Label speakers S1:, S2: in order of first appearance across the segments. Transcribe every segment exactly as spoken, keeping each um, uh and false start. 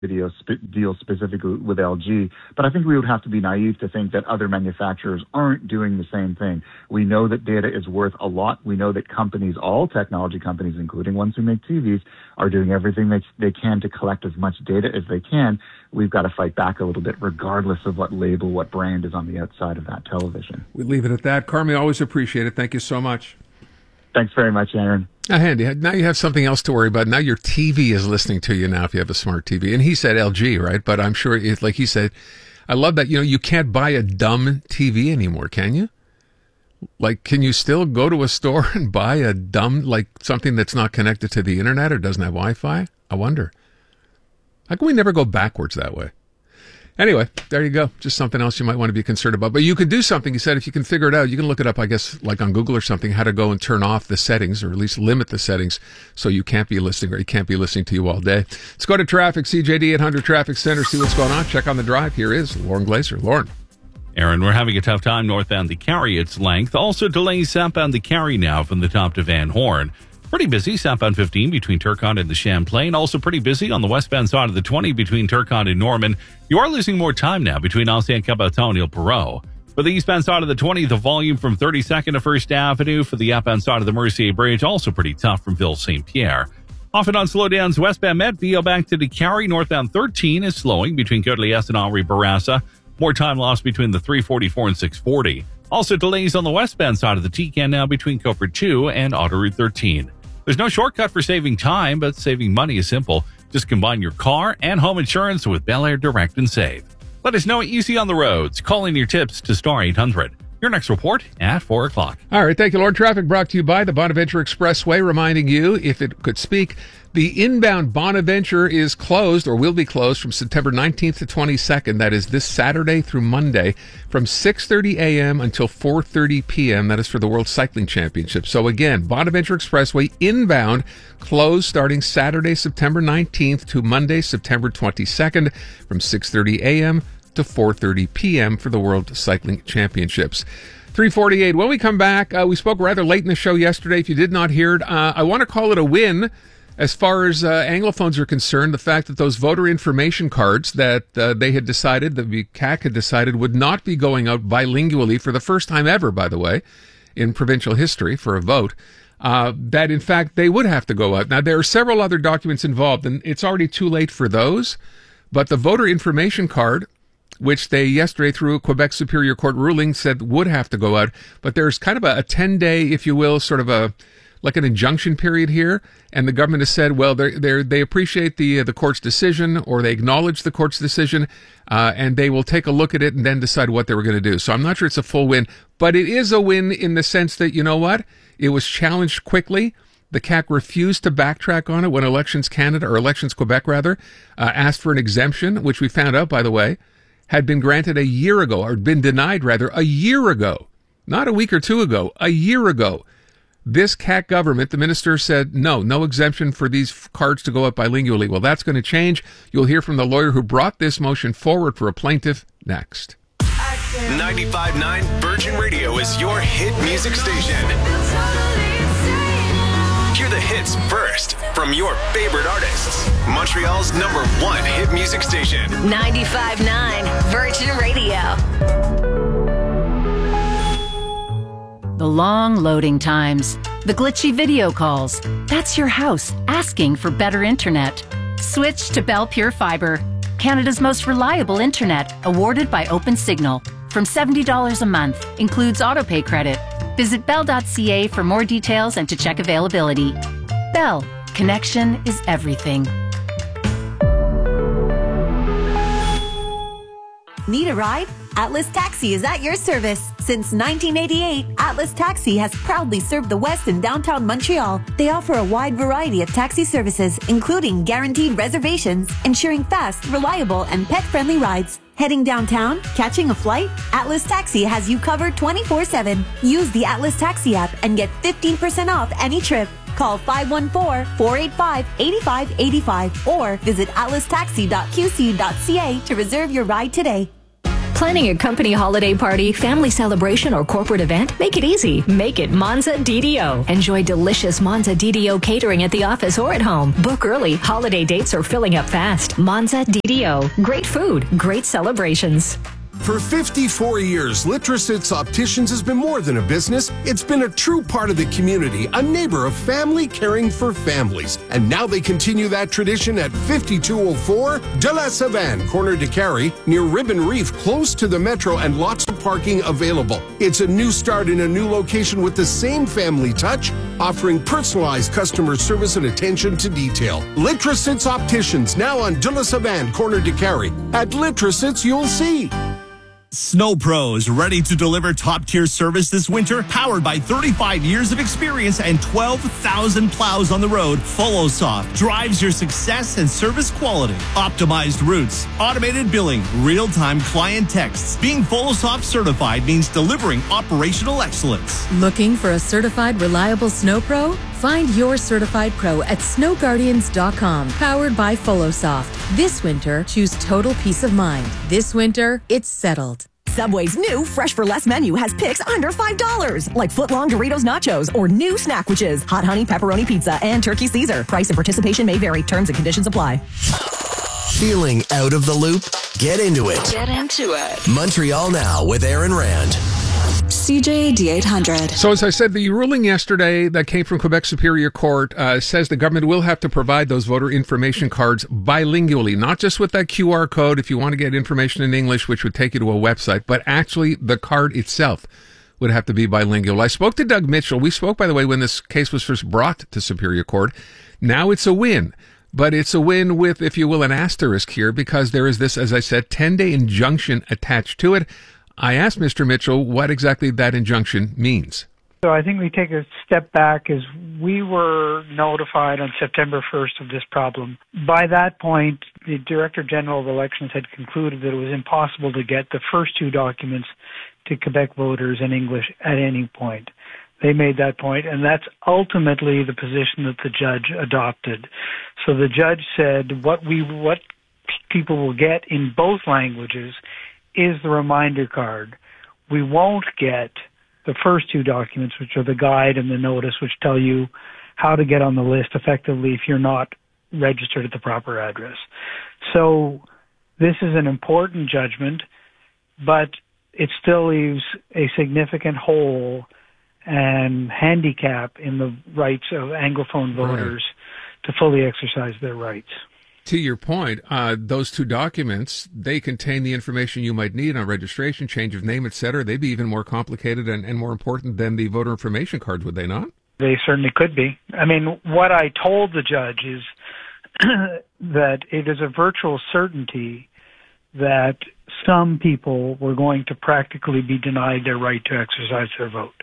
S1: video sp- deal specifically with L G, but I think we would have to be naive to think that other manufacturers aren't doing the same thing. We know that data is worth a lot. We know that companies, all technology companies, including ones who make T Vs, are doing everything they, they can to collect as much data as they can. We've got to fight back a little bit, regardless of what label, what brand is on the outside of that television.
S2: We leave it at that. Carmi, always appreciate it. Thank you so much.
S1: Thanks very much, Aaron.
S2: Now, Handy, now you have something else to worry about. Now your T V is listening to you now if you have a smart T V. And he said L G, right? But I'm sure, it, like he said, I love that, you know, you can't buy a dumb T V anymore, can you? Like, can you still go to a store and buy a dumb, like something that's not connected to the internet or doesn't have Wi-Fi? I wonder. How can we never go backwards that way? Anyway, there you go. Just something else you might want to be concerned about. But you can do something. He said if you can figure it out, you can look it up, I guess, like on Google or something, how to go and turn off the settings or at least limit the settings so you can't be listening or he can't be listening to you all day. Let's go to traffic. C J D eight hundred Traffic Center. See what's going on. Check on the drive. Here is Lauren Glazer. Lauren.
S3: Aaron, we're having a tough time northbound the Cary. Its length. Also delays southbound the Cary now from the top to Van Horn. Pretty busy southbound fifteen between Turcotte and the Champlain. Also pretty busy on the westbound side of the twenty between Turcotte and Norman. You are losing more time now between Ancien Caboton and Ile Perrot. For the eastbound side of the twenty, the volume from thirty-second to First Avenue. For the outbound side of the Mercier Bridge, also pretty tough from Ville Saint Pierre. Off and on slowdowns westbound Metville back to the Cary. Northbound thirteen is slowing between Côte-Liesse and Henri Bourassa. More time lost between the three forty-four and six forty. Also delays on the westbound side of the T-Can now between Coupert two and Autoroute thirteen. There's no shortcut for saving time, but saving money is simple. Just combine your car and home insurance with Bel Air Direct and Save. Let us know what you see on the roads. Call in your tips to Star eight hundred. Your next report at four o'clock.
S2: All right. Thank you, Lord. Traffic brought to you by the Bonaventure Expressway, reminding you, if it could speak, the inbound Bonaventure is closed or will be closed from September nineteenth to twenty-second. That is this Saturday through Monday from six thirty a.m. until four thirty p.m. That is for the World Cycling Championship. So again, Bonaventure Expressway inbound closed starting Saturday, September nineteenth to Monday, September twenty-second from six thirty a.m. to four thirty p.m. for the World Cycling Championships. three forty-eight. When we come back, uh, we spoke rather late in the show yesterday. If you did not hear it, uh, I want to call it a win as far as uh, Anglophones are concerned. The fact that those voter information cards that uh, they had decided, that V C A C had decided would not be going out bilingually for the first time ever, by the way, in provincial history for a vote, uh, that in fact they would have to go out. Now, there are several other documents involved, and it's already too late for those, but the voter information card, which they yesterday through a Quebec Superior Court ruling said would have to go out. But there's kind of a, a ten-day, if you will, sort of a like an injunction period here, and the government has said, well, they they they appreciate the uh, the court's decision, or they acknowledge the court's decision, uh, and they will take a look at it and then decide what they were going to do. So I'm not sure it's a full win, but it is a win in the sense that, you know what, it was challenged quickly. The C A C refused to backtrack on it when Elections Canada, or Elections Quebec rather, uh, asked for an exemption, which we found out, by the way, had been granted a year ago, or been denied rather, a year ago, not a week or two ago, a year ago. This C A C government, the minister said, no, no exemption for these cards to go up bilingually. Well, that's going to change. You'll hear from the lawyer who brought this motion forward for a plaintiff next.
S4: ninety-five point nine Virgin Radio is your hit music station. Hear the hits first from your favorite artists. Montreal's number one hit music station.
S5: ninety-five point nine Virgin Radio. The long loading times, the glitchy video calls. That's your house asking for better internet. Switch to Bell Pure Fiber, Canada's most reliable internet, awarded by OpenSignal. From seventy dollars a month, includes autopay credit. Visit bell dot c a for more details and to check availability. Bell, connection is everything.
S6: Need a ride? Atlas Taxi is at your service. Since nineteen eighty-eight, Atlas Taxi has proudly served the West and downtown Montreal. They offer a wide variety of taxi services, including guaranteed reservations, ensuring fast, reliable, and pet-friendly rides. Heading downtown? Catching a flight? Atlas Taxi has you covered twenty-four seven. Use the Atlas Taxi app and get fifteen percent off any trip. Call five one four, four eight five, eight five eight five or visit atlas taxi dot q c dot c a to reserve your ride today.
S7: Planning a company holiday party, family celebration, or corporate event? Make it easy. Make it Monza D D O. Enjoy delicious Monza D D O catering at the office or at home. Book early. Holiday dates are filling up fast. Monza D D O. Great food, great celebrations.
S8: For fifty-four years, Litrosits Opticians has been more than a business. It's been a true part of the community, a neighbor of family caring for families. And now they continue that tradition at fifty-two oh four De La Savane, corner de Carrie, near Ribbon Reef, close to the metro and lots of parking available. It's a new start in a new location with the same family touch, offering personalized customer service and attention to detail. Litrosits Opticians, now on De La Savane, corner de Carrie. At Litrosits, you'll see.
S9: Snow Pros, ready to deliver top-tier service this winter? Powered by thirty-five years of experience and twelve thousand plows on the road, FollowSoft drives your success and service quality. Optimized routes, automated billing, real-time client texts. Being FollowSoft certified means delivering operational excellence.
S10: Looking for a certified, reliable Snow Pro? Find your certified pro at snow guardians dot com. Powered by FollowSoft. This winter, choose total peace of mind. This winter, it's settled.
S11: Subway's new Fresh for Less menu has picks under five dollars, like foot-long Doritos Nachos or new Snackwitches, Hot Honey Pepperoni Pizza, and Turkey Caesar. Price and participation may vary. Terms and conditions apply.
S12: Feeling out of the loop? Get into it.
S13: Get into it.
S12: Montreal Now with Aaron Rand.
S13: C J D eight hundred.
S2: So as I said, the ruling yesterday that came from Quebec Superior Court uh, says the government will have to provide those voter information cards bilingually, not just with that Q R code if you want to get information in English, which would take you to a website, but actually the card itself would have to be bilingual. I spoke to Doug Mitchell. We spoke, by the way, when this case was first brought to Superior Court. Now it's a win. But it's a win with, if you will, an asterisk here, because there is this, as I said, ten-day injunction attached to it. I asked Mister Mitchell what exactly that injunction means.
S14: So I think we take a step back as we were notified on September first of this problem. By that point, the Director General of Elections had concluded that it was impossible to get the first two documents to Quebec voters in English at any point. They made that point, and that's ultimately the position that the judge adopted. So the judge said what we what people will get in both languages is the reminder card. We won't get the first two documents, which are the guide and the notice, which tell you how to get on the list effectively if you're not registered at the proper address. So this is an important judgment, but it still leaves a significant hole and handicap in the rights of Anglophone voters right. to fully exercise their rights.
S2: To your point, uh, those two documents, they contain the information you might need on registration, change of name, et cetera. They'd be even more complicated and, and more important than the voter information cards, would they not?
S14: They certainly could be. I mean, what I told the judge is that it is a virtual certainty that some people were going to practically be denied their right to exercise their vote.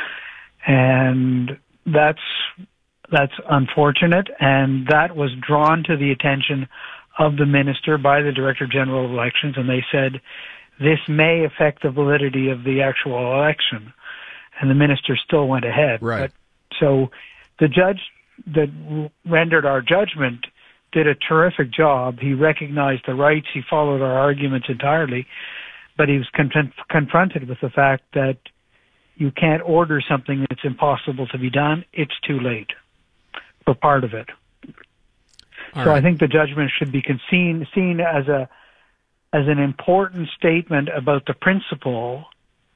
S14: And that's That's unfortunate, and that was drawn to the attention of the minister by the Director General of Elections, and they said this may affect the validity of the actual election. And the minister still went ahead.
S2: Right.
S14: But, so the judge that rendered our judgment did a terrific job. He recognized the rights. He followed our arguments entirely, but he was con- confronted with the fact that you can't order something that's impossible to be done. It's too late for part of it.
S2: All
S14: so
S2: right.
S14: I think the judgment should be seen seen as a as an important statement about the principle,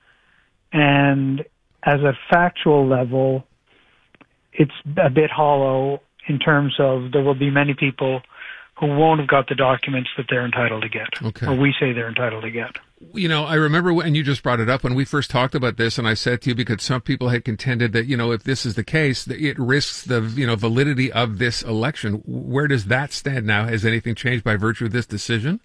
S14: and as a factual level, it's a bit hollow in terms of there will be many people who won't have got the documents that they're entitled to get,
S2: okay.
S14: or we say they're entitled to get.
S2: You know, I remember when you just brought it up when we first talked about this, and I said to you, because some people had contended that, you know, if this is the case, that it risks the, you know, validity of this election. Where does that stand now? Has anything changed by virtue of this decision?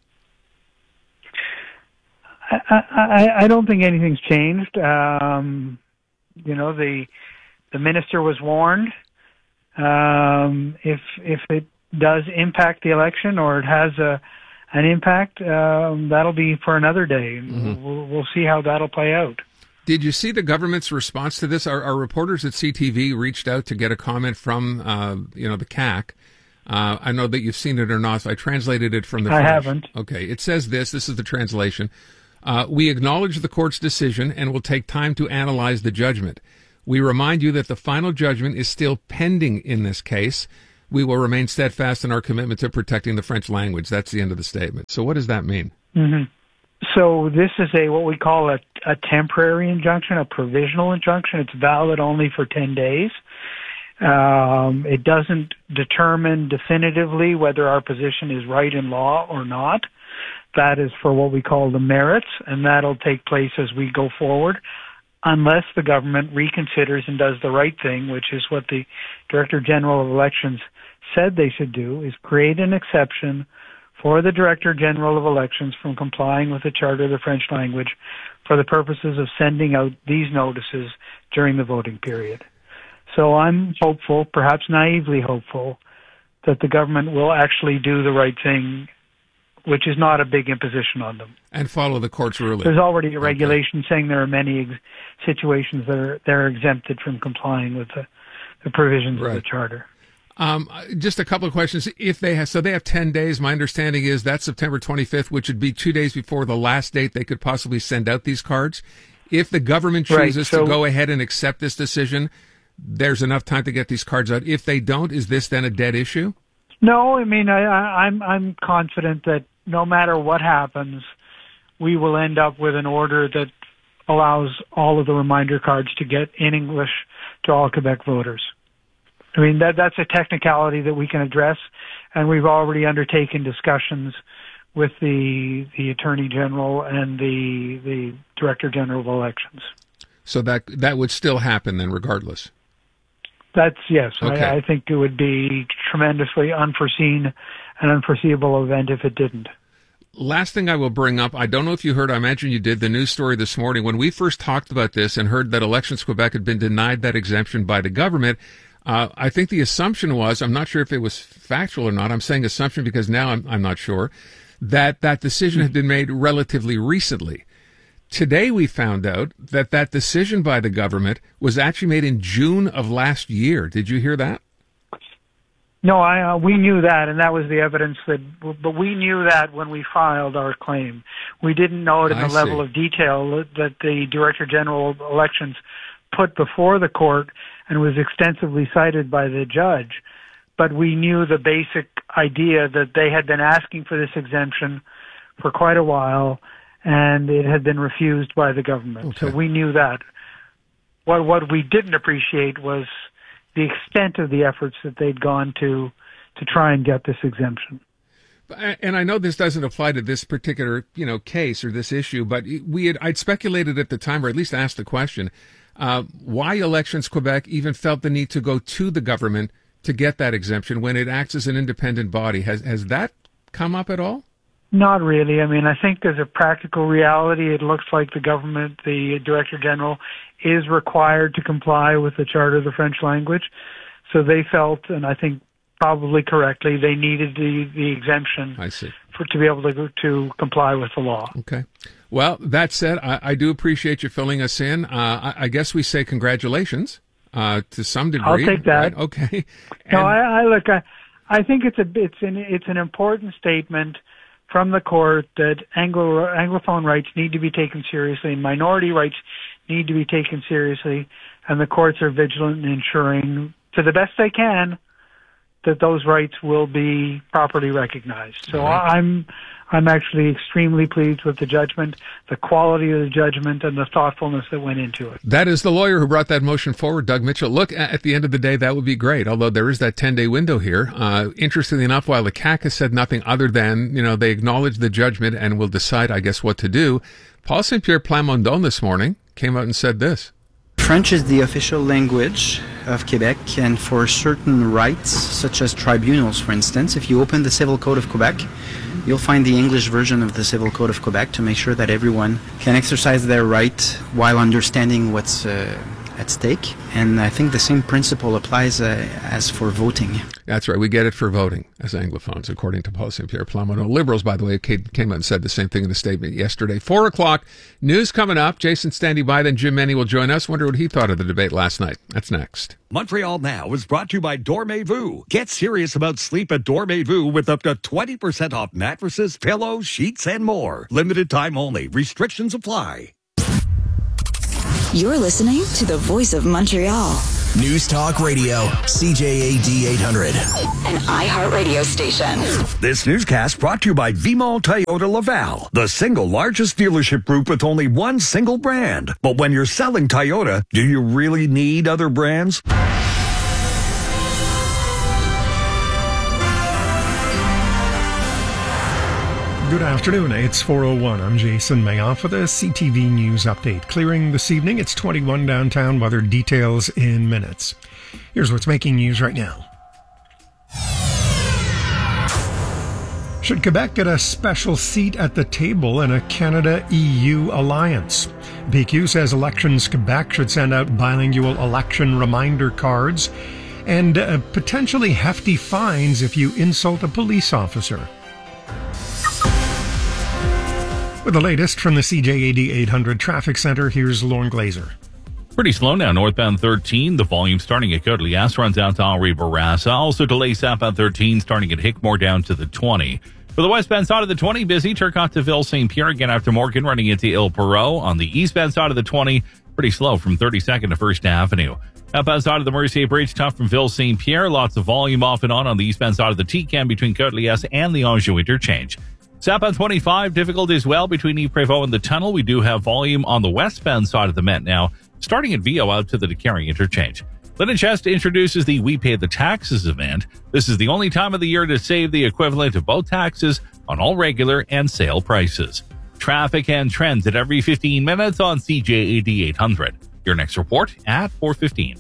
S14: I, I, I don't think anything's changed. Um, you know, the the minister was warned. Um, if if it does impact the election, or it has a an impact, um, that'll be for another day.
S2: Mm-hmm.
S14: We'll, we'll see how that'll play out.
S2: Did you see the government's response to this? Our, our reporters at C T V reached out to get a comment from, uh, you know, the C A C. Uh, I know that you've seen it or not, so I translated it from the
S14: I
S2: French.
S14: haven't.
S2: Okay, it says this. This is the translation. Uh, we acknowledge the court's decision and will take time to analyze the judgment. We remind you that the final judgment is still pending in this case. We will remain steadfast in our commitment to protecting the French language. That's the end of the statement. So what does that mean?
S14: Mm-hmm. So this is a what we call a, a temporary injunction, a provisional injunction. It's valid only for ten days. Um, it doesn't determine definitively whether our position is right in law or not. That is for what we call the merits, and that'll take place as we go forward, unless the government reconsiders and does the right thing, which is what the Director General of Elections said they should do, is create an exception for the Director General of Elections from complying with the Charter of the French language for the purposes of sending out these notices during the voting period. So I'm hopeful, perhaps naively hopeful, that the government will actually do the right thing, which is not a big imposition on them.
S2: And follow the court's ruling.
S14: There's already a regulation okay. saying there are many ex- situations that are they're exempted from complying with the, the provisions right. of the Charter.
S2: Um, just a couple of questions. If they have, so they have ten days. My understanding is that's September twenty-fifth, which would be two days before the last date they could possibly send out these cards. If the government chooses right, so, to go ahead and accept this decision, there's enough time to get these cards out. If they don't, is this then a dead issue?
S14: No, I mean, I, I, I'm I'm confident that no matter what happens, we will end up with an order that allows all of the reminder cards to get in English to all Quebec voters. I mean, that that's a technicality that we can address, and we've already undertaken discussions with the the Attorney General and the the Director General of Elections.
S2: So that that would still happen then, regardless?
S14: That's, yes.
S2: Okay.
S14: I, I think it would be tremendously unforeseen and unforeseeable event if it didn't.
S2: Last thing I will bring up, I don't know if you heard, I imagine you did, the news story this morning. When we first talked about this and heard that Elections Quebec had been denied that exemption by the government, uh, I think the assumption was, I'm not sure if it was factual or not, I'm saying assumption because now I'm, I'm not sure, that that decision had been made relatively recently. Today we found out that that decision by the government was actually made in June of last year. Did you hear that?
S14: No, I, uh, we knew that, and that was the evidence that, but we knew that when we filed our claim. We didn't know it in
S2: I
S14: the level
S2: see.
S14: of detail that the Director General of Elections put before the court and was extensively cited by the judge. But we knew the basic idea that they had been asking for this exemption for quite a while, and it had been refused by the government.
S2: Okay.
S14: So we knew that. What what we didn't appreciate was the extent of the efforts that they'd gone to to try and get this exemption.
S2: And I know this doesn't apply to this particular, you know, case or this issue, but we had I'd speculated at the time, or at least asked the question, uh, why Elections Quebec even felt the need to go to the government to get that exemption when it acts as an independent body. Has has that come up at all?
S14: Not really. I mean, I think as a practical reality, it looks like the government, the Director General, is required to comply with the Charter of the French language. So they felt, and I think probably correctly, they needed the, the exemption
S2: I see.
S14: for to be able to to comply with the law.
S2: Okay. Well, that said, I, I do appreciate you filling us in. Uh, I, I guess we say congratulations uh, to some degree.
S14: I'll take that.
S2: Right? Okay.
S14: No,
S2: And-
S14: I, I look. I, I think it's a it's an it's an important statement from the court that Anglo Anglophone rights need to be taken seriously, and minority rights need to be taken seriously, and the courts are vigilant in ensuring, to the best they can, that those rights will be properly recognized. So
S2: right.
S14: I'm I'm actually extremely pleased with the judgment, the quality of the judgment, and the thoughtfulness that went into it.
S2: That is the lawyer who brought that motion forward, Doug Mitchell. Look, at the end of the day, that would be great, although there is that ten-day window here. Uh, interestingly enough, while the C A C has said nothing other than, you know, they acknowledge the judgment and will decide, I guess, what to do, Paul Saint-Pierre Plamondon this morning came out and said this.
S15: French is the official language of Quebec, and for certain rights, such as tribunals, for instance, if you open the Civil Code of Quebec, you'll find the English version of the Civil Code of Quebec to make sure that everyone can exercise their right while understanding what's uh, at stake, and I think the same principle applies uh, as for voting.
S2: That's right. We get it for voting as Anglophones, according to Paul Saint Pierre Plamondon. Liberals, by the way, came out and said the same thing in a statement yesterday. Four o'clock, news coming up. Jason standing by, then Jim Menney will join us. Wonder what he thought of the debate last night. That's next.
S16: Montreal Now is brought to you by Dormez-vous. Get serious about sleep at Dormez-vous with up to twenty percent off mattresses, pillows, sheets, and more. Limited time only. Restrictions apply.
S13: You're listening to the Voice of Montreal.
S12: News Talk Radio, C J A D eight hundred.
S13: An iHeartRadio station.
S16: This newscast brought to you by Vimont Toyota Laval, the single largest dealership group with only one single brand. But when you're selling Toyota, do you really need other brands?
S17: Good afternoon. It's four oh one. I'm Jason Mayoff for the C T V News Update. Clearing this evening. It's twenty-one downtown. Weather details in minutes. Here's what's making news right now. Should Quebec get a special seat at the table in a Canada-E U alliance? P Q says Elections Quebec should send out bilingual election reminder cards and uh, potentially hefty fines if you insult a police officer. With the latest from the C J A D eight hundred Traffic Center, here's Lauren Glazer.
S3: Pretty slow now, northbound thirteen. The volume starting at Côte-Liesse runs out to Henri-Bourassa. Also delays southbound thirteen starting at Hickmore down to the twenty. For the westbound side of the twenty, busy. Turcotte to Ville-Saint-Pierre again after Morgan running into Ile-Perrot. On the eastbound side of the twenty, pretty slow from thirty-second to First Avenue. Outbound side of the Mercier Bridge, tough from Ville-Saint-Pierre. Lots of volume off and on on the eastbound side of the T-Cam between Côte-Liesse and the Anjou interchange. Southbound twenty-five, difficult as well between Yves-Prévost and the tunnel. We do have volume on the westbound side of the Met now, starting at Vio out to the DeCarry interchange. Linden Chest introduces the We Pay the Taxes event. This is the only time of the year to save the equivalent of both taxes on all regular and sale prices. Traffic and trends at every fifteen minutes on C J A D eight hundred. Your next report at four fifteen.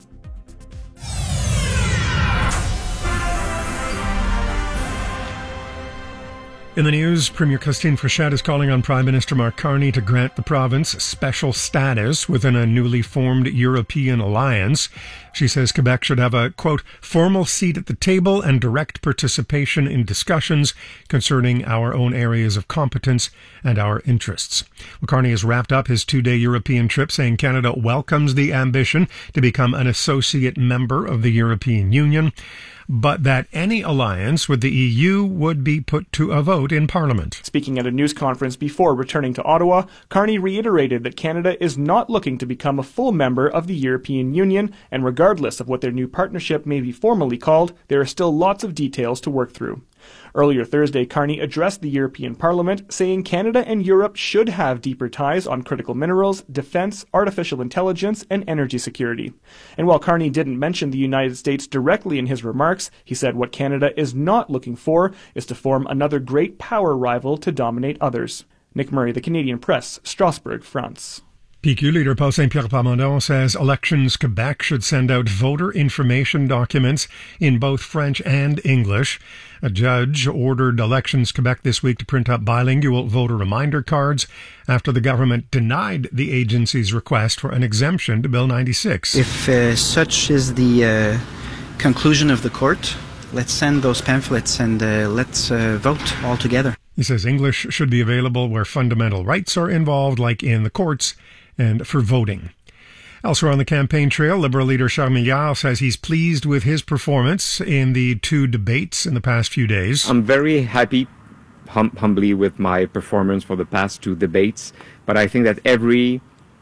S17: In the news, Premier Christine Frechette is calling on Prime Minister Mark Carney to grant the province special status within a newly formed European alliance. She says Quebec should have a, quote, formal seat at the table and direct participation in discussions concerning our own areas of competence and our interests. Well, Carney has wrapped up his two-day European trip saying Canada welcomes the ambition to become an associate member of the European Union, but that any alliance with the E U would be put to a vote in Parliament.
S18: Speaking at a news conference before returning to Ottawa, Carney reiterated that Canada is not looking to become a full member of the European Union, and regardless of what their new partnership may be formally called, there are still lots of details to work through. Earlier Thursday, Carney addressed the European Parliament, saying Canada and Europe should have deeper ties on critical minerals, defense, artificial intelligence, and energy security. And while Carney didn't mention the United States directly in his remarks, he said what Canada is not looking for is to form another great power rival to dominate others. Nick Murray, The Canadian Press, Strasbourg, France.
S17: P Q leader Paul Saint Pierre Plamondon says Elections Quebec should send out voter information documents in both French and English. A judge ordered Elections Quebec this week to print up bilingual voter reminder cards after the government denied the agency's request for an exemption to Bill ninety-six.
S15: If uh, such is the uh, conclusion of the court, let's send those pamphlets and uh, let's uh, vote all together.
S17: He says English should be available where fundamental rights are involved, like in the courts, and for voting. Elsewhere on the campaign trail, Liberal leader Charles Milliard says he's pleased with his performance in the two debates in the past few days.
S19: I'm very happy, hum- humbly, with my performance for the past two debates, but I think that every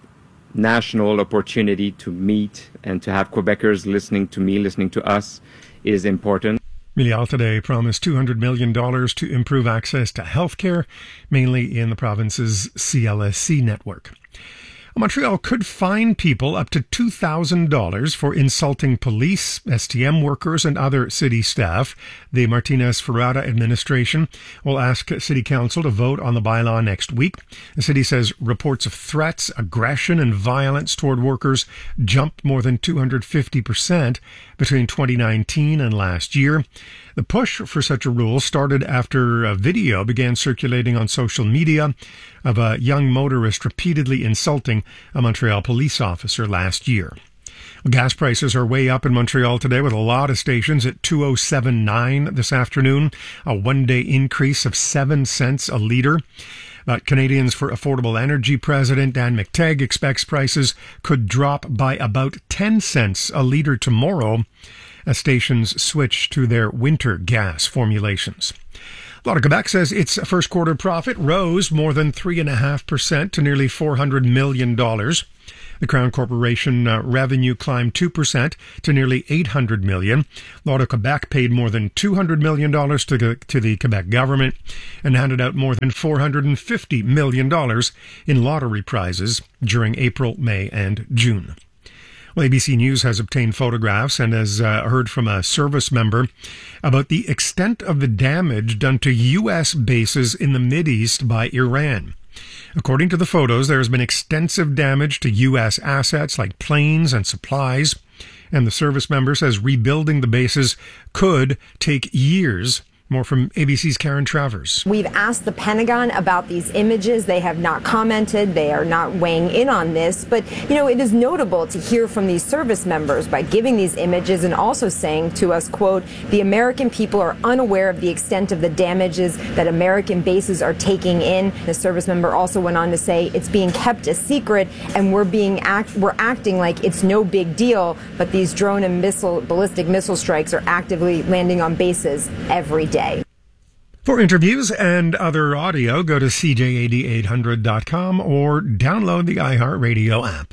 S19: national opportunity to meet and to have Quebecers listening to me, listening to us, is important.
S17: Milliard today promised two hundred million dollars to improve access to health care, mainly in the province's C L S C network. Montreal could fine people up to two thousand dollars for insulting police, S T M workers, and other city staff. The Martinez-Ferrada administration will ask City Council to vote on the bylaw next week. The city says reports of threats, aggression, and violence toward workers jumped more than two hundred fifty percent between twenty nineteen and last year. The push for such a rule started after a video began circulating on social media of a young motorist repeatedly insulting a Montreal police officer last year. Gas prices are way up in Montreal today, with a lot of stations at two oh seven nine this afternoon, a one-day increase of seven cents a litre. But Canadians for Affordable Energy President Dan McTeague expects prices could drop by about ten cents a litre tomorrow as stations switch to their winter gas formulations. Loto-Quebec says its first quarter profit rose more than three point five percent to nearly four hundred million dollars. The Crown Corporation uh, revenue climbed two percent to nearly eight hundred million dollars. Loto-Quebec paid more than two hundred million dollars to the, to the Quebec government and handed out more than four hundred fifty million dollars in lottery prizes during April, May, and June. Well, A B C News has obtained photographs and has uh, heard from a service member about the extent of the damage done to U S bases in the Mideast by Iran. According to the photos, there has been extensive damage to U S assets like planes and supplies, and the service member says rebuilding the bases could take years. More from A B C's Karen Travers.
S20: We've asked the Pentagon about these images. They have not commented. They are not weighing in on this. But, you know, it is notable to hear from these service members by giving these images and also saying to us, quote, the American people are unaware of the extent of the damages that American bases are taking in. The service member also went on to say it's being kept a secret and we're being act we're acting like it's no big deal. But these drone and missile ballistic missile strikes are actively landing on bases every day.
S17: For interviews and other audio, go to C J A D eight hundred dot com or download the iHeartRadio app.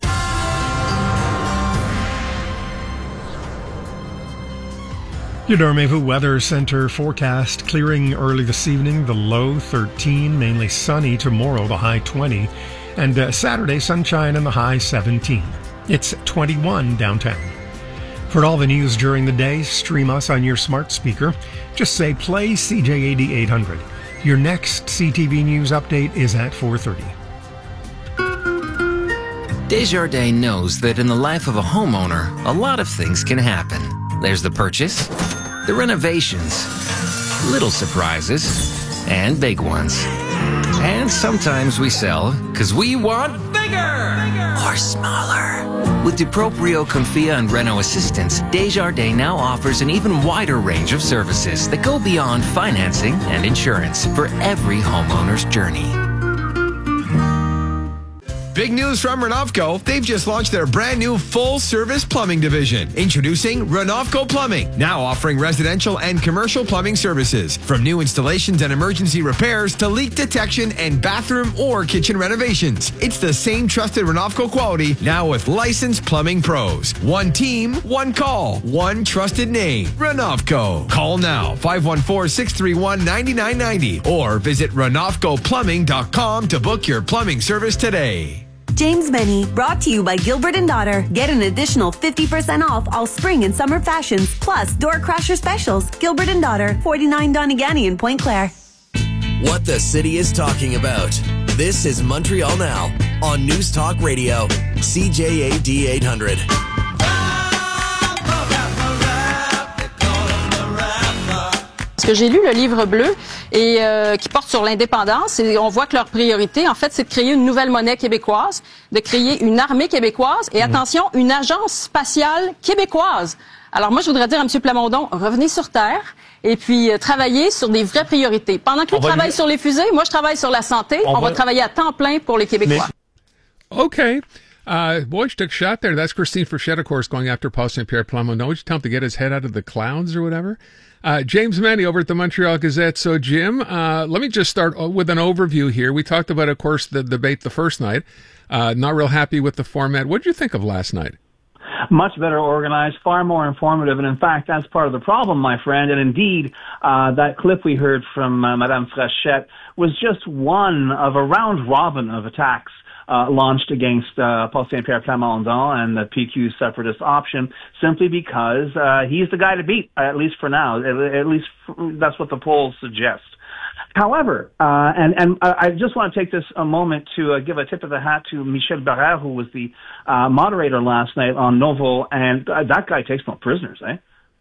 S17: Your Dormevu Weather Center forecast: clearing early this evening, the low thirteen, mainly sunny tomorrow, the high twenty, and uh, Saturday sunshine and the high seventeen. It's twenty-one downtown. For all the news during the day, stream us on your smart speaker. Just say play C J A D eight hundred. Your next C T V News update is at four thirty.
S21: Desjardins knows that in the life of a homeowner, a lot of things can happen. There's the purchase, the renovations, little surprises, and big ones. And sometimes we sell because we want bigger, bigger or smaller. With DuProprio, Confia, and Reno Assistance, Desjardins now offers an even wider range of services that go beyond financing and insurance for every homeowner's journey.
S22: Big news from Renovco. They've just launched their brand new full-service plumbing division. Introducing Renovco Plumbing, now offering residential and commercial plumbing services. From new installations and emergency repairs to leak detection and bathroom or kitchen renovations. It's the same trusted Renovco quality, now with licensed plumbing pros. One team, one call, one trusted name. Renovco. Call now, five one four, six three one, nine nine nine zero or visit renovco plumbing dot com to book your plumbing service today.
S6: James Benny, brought to you by Gilbert and Daughter. Get an additional fifty percent off all spring and summer fashions, plus door crasher specials. Gilbert and Daughter, forty-nine Donegani in Pointe Claire.
S12: What the city is talking about. This is Montreal Now on News Talk Radio, C J A D eight hundred.
S23: Parce que j'ai lu le livre bleu et euh, qui porte sur l'indépendance et on voit que leur priorité, en fait, c'est de créer une nouvelle monnaie québécoise, de créer une armée québécoise et, attention, une agence spatiale québécoise. Alors moi, je voudrais dire à M. Plamondon, revenez sur Terre et puis euh, travaillez sur des vraies priorités. Pendant que lui travaille lui... sur les fusées, moi, je travaille sur la santé. On, on va... va travailler à temps plein pour les Québécois.
S2: Mais... Okay. Uh, boy, she took a shot there. That's Christine Frechette, of course, going after Paul Saint Pierre Plamondon. Would you tell him to get his head out of the clouds or whatever? Uh, James Manny over at the Montreal Gazette. So, Jim, uh, let me just start with an overview here. We talked about, of course, the debate the first night. Uh, not real happy with the format. What did you think of last night?
S24: Much better organized, far more informative, and in fact, that's part of the problem, my friend. And indeed, uh, that clip we heard from uh, Madame Frechette was just one of a round robin of attacks Uh, launched against uh, Paul Saint Pierre Plamondon and the P Q separatist option, simply because uh, he's the guy to beat, at least for now. At, at least f- that's what the polls suggest. However, uh, and, and I just want to take this a moment to uh, give a tip of the hat to Michel Barrère, who was the uh, moderator last night on Novo, and uh, that guy takes no prisoners, eh?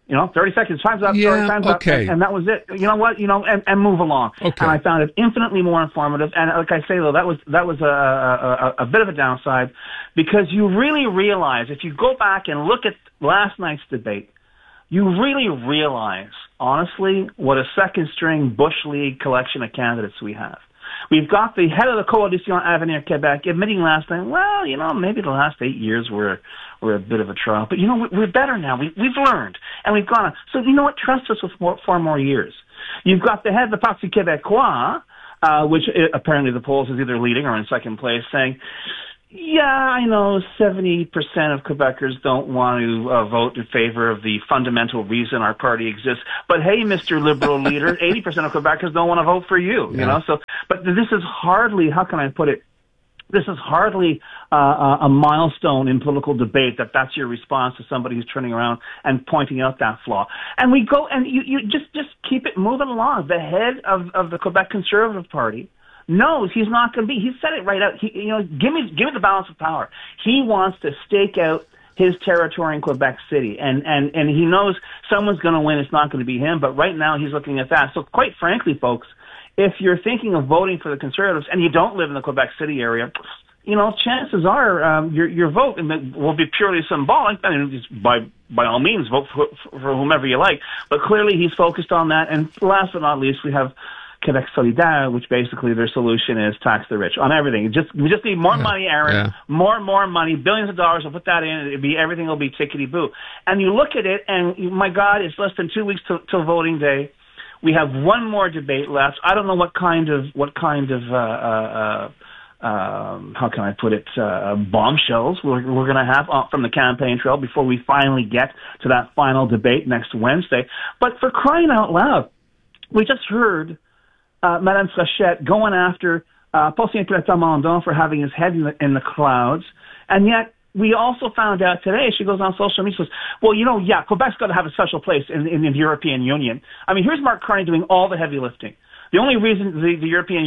S24: You know, thirty seconds, time's up,
S2: Yeah,
S24: thirty time's
S2: okay.
S24: up, and, and that was it. You know what? You know, and, and move along.
S2: Okay.
S24: And I found it infinitely more informative. And like I say, though, that was that was a, a, a, a bit of a downside, because you really realize, if you go back and look at last night's debate, you really realize, honestly, what a second-string Bush League collection of candidates we have. We've got the head of the Coalition Avenir Quebec admitting last night, well, you know, maybe the last eight years were were a bit of a trial, but you know, we're better now. We, we've learned, and we've gone on. So you know what? Trust us with four, four more years. You've got the head of the Parti Québécois, uh, which uh, apparently the polls is either leading or in second place, saying, yeah, I know seventy percent of Quebecers don't want to uh, vote in favor of the fundamental reason our party exists. But hey, Mister Liberal leader, eighty percent of Quebecers don't want to vote for you,
S2: Yeah.
S24: you know? So, but this is hardly, how can I put it? This is hardly uh, a milestone in political debate that that's your response to somebody who's turning around and pointing out that flaw. And we go, and you, you just, just keep it moving along. The head of, of the Quebec Conservative Party knows he's not going to be. He said it right out. He, you know, give me, give me the balance of power. He wants to stake out his territory in Quebec City, and and and he knows someone's going to win. It's not going to be him. But right now, he's looking at that. So, quite frankly, folks, if you're thinking of voting for the Conservatives and you don't live in the Quebec City area, you know, chances are um, your your vote will be purely symbolic. I mean, just by by all means, vote for, for whomever you like. But clearly, he's focused on that. And last but not least, we have Quebec Solidaire, which basically their solution is tax the rich on everything. Just we just need more
S2: Yeah.
S24: money, Aaron.
S2: Yeah.
S24: More and more money, billions of dollars. We'll put that in. It'll be everything will be tickety boo. And you look at it, and my God, it's less than two weeks till, till voting day. We have one more debate left. I don't know what kind of what kind of uh, uh, uh, um, how can I put it uh, bombshells we're, we're going to have uh, from the campaign trail before we finally get to that final debate next Wednesday. But for crying out loud, we just heard uh, Madame Frechette going after uh, Paul Saint-Pierre Mandon for having his head in the, in the clouds, and yet we also found out today, she goes on social media, says, well, you know, yeah, Quebec's got to have a special place in, in, in the European Union. I mean, here's Mark Carney doing all the heavy lifting. The only reason the, the European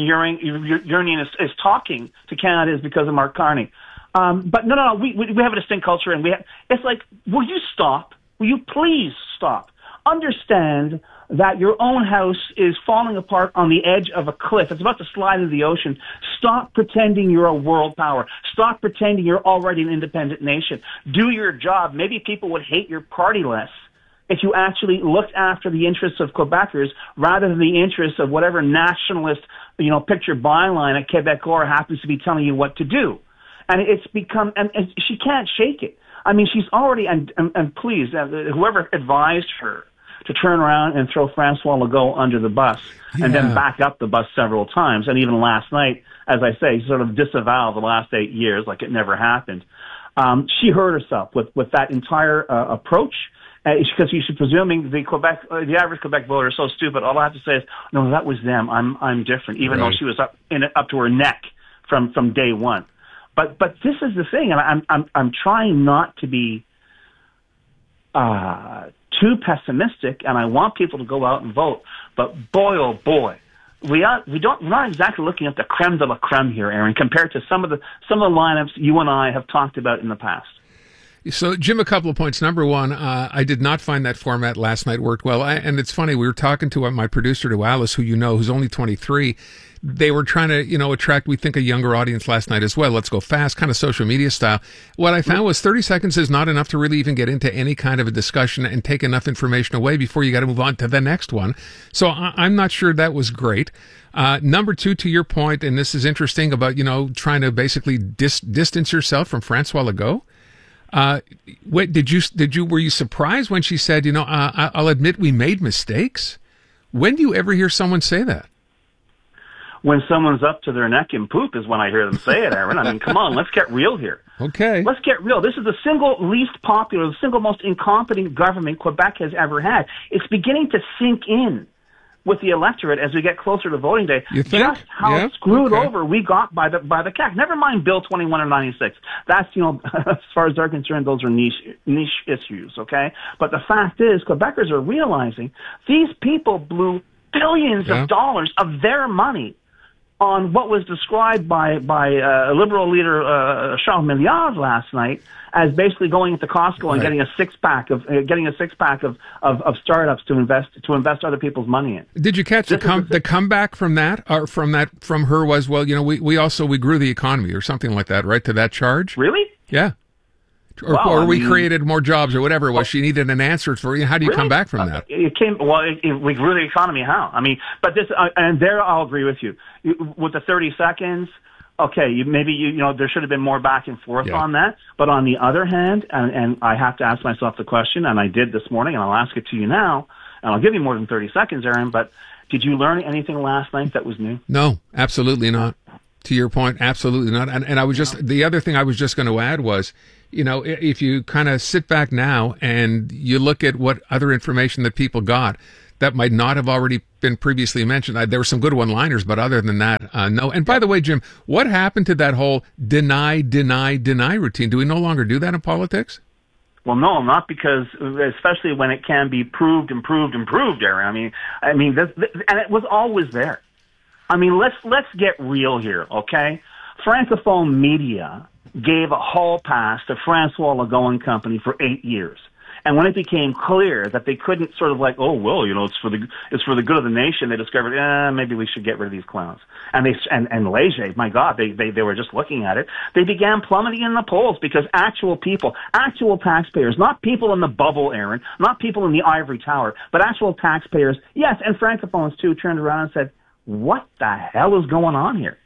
S24: Union is, is talking to Canada is because of Mark Carney. Um, but no, no, no, we, we, we have a distinct culture, and we have, it's like, will you stop? Will you please stop? Understand that your own house is falling apart on the edge of a cliff. It's about to slide into the ocean. Stop pretending you're a world power. Stop pretending you're already an independent nation. Do your job. Maybe people would hate your party less if you actually looked after the interests of Quebecers rather than the interests of whatever nationalist, you know, picture byline at Quebecor happens to be telling you what to do. And it's become, and, and she can't shake it. I mean, she's already, and, and, and please, uh, whoever advised her to turn around and throw Francois Legault under the bus and
S2: Yeah.
S24: then back up the bus several times. And even last night, as I say, sort of disavow the last eight years like it never happened. Um, she hurt herself with, with that entire uh, approach because uh, she's presuming the Quebec, uh, the average Quebec voter is so stupid. All I have to say is, no, that was them. I'm, I'm different, even
S2: Right.
S24: though she was up in it, up to her neck from, from day one. But, but this is the thing, and I'm, I'm, I'm trying not to be, uh, too pessimistic, and I want people to go out and vote. But boy, oh boy, we are we don't we're not exactly looking at the creme de la creme here, Aaron, compared to some of the some of the lineups you and I have talked about in the past.
S2: So, Jim, a couple of points. Number one, uh, I did not find that format last night worked well. I, and it's funny, we were talking to uh, my producer, to Alice, who you know, who's only twenty-three. They were trying to, you know, attract, we think, a younger audience last night as well. Let's go fast, kind of social media style. What I found was thirty seconds is not enough to really even get into any kind of a discussion and take enough information away before you got to move on to the next one. So I, I'm not sure that was great. Uh, number two, to your point, and this is interesting about, you know, trying to basically dis- distance yourself from Francois Legault. Uh, wait, did you, did you, were you surprised when she said, you know, uh, I'll admit we made mistakes? When do you ever hear someone say that?
S24: When someone's up to their neck in poop is when I hear them say it, Aaron. I mean, come on, let's get real here.
S2: Okay.
S24: Let's get real. This is the single least popular, the single most incompetent government Quebec has ever had. It's beginning to sink in with the electorate as we get closer to voting day.
S2: You think?
S24: Just how
S2: Yeah?
S24: screwed
S2: Okay.
S24: over we got by the by the C A C. Never mind Bill twenty-one or ninety-six. That's, you know, as far as they're concerned, those are niche niche issues, okay? But the fact is, Quebecers are realizing these people blew billions
S2: Yeah.
S24: of dollars of their money on what was described by by uh, Liberal leader uh, Charles Milliard last night as basically going into Costco and
S2: Right.
S24: getting a six pack of uh, getting a six pack of, of, of startups to invest to invest other people's money in.
S2: Did you catch the
S24: This is
S2: com- the comeback from that? Or from that from her was, well, you know, we, we also we grew the economy or something like that, right? To that charge.
S24: Really?
S2: Yeah. Or,
S24: Wow,
S2: or
S24: I
S2: we
S24: mean-
S2: created more jobs or whatever it was. She needed an answer for you. How do you come
S24: Really?
S2: back from that?
S24: It came well. It, it, we grew the economy. How? I mean, but this uh, and there, I'll agree with you. You- With the thirty seconds, okay, you, maybe you, you know there should have been more back and forth
S2: Yeah.
S24: on that. But on the other hand, and, and I have to ask myself the question, and I did this morning, and I'll ask it to you now, and I'll give you more than thirty seconds, Aaron. But did you learn anything last night that was new?
S2: No, absolutely not. To your point, absolutely not. And, and I was just, the other thing I was just going to add was, you know, i- if you kind of sit back now and you look at what other information that people got that might not have already been previously mentioned, I, there were some good one-liners, but other than that, uh, no. And by the way, Jim, what happened to that whole deny, deny, deny routine? Do we no longer do that in politics?
S24: Well, no, not because, especially when it can be proved and proved and proved, Aaron. I mean, I mean, this, this, and it was always there. I mean, let's let's get real here, okay? Francophone media gave a hall pass to Francois Legault and Company for eight years, and when it became clear that they couldn't sort of like, oh well, you know, it's for the it's for the good of the nation, they discovered, eh, maybe we should get rid of these clowns. And they and and Leger, my God, they they they were just looking at it. They began plummeting in the polls because actual people, actual taxpayers, not people in the bubble, Aaron, not people in the ivory tower, but actual taxpayers, yes, and Francophones too, turned around and said, what the hell is going on here?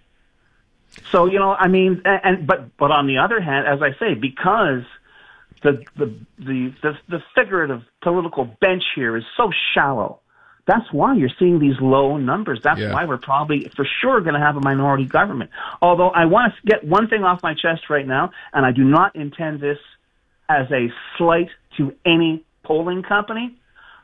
S24: So, you know, I mean, and, and but but on the other hand, as I say, because the the the the, the figurative political bench here is so shallow, that's why you're seeing these low numbers. That's
S2: Yeah.
S24: why we're probably for sure going to have a minority government. Although I want to get one thing off my chest right now, and I do not intend this as a slight to any polling company.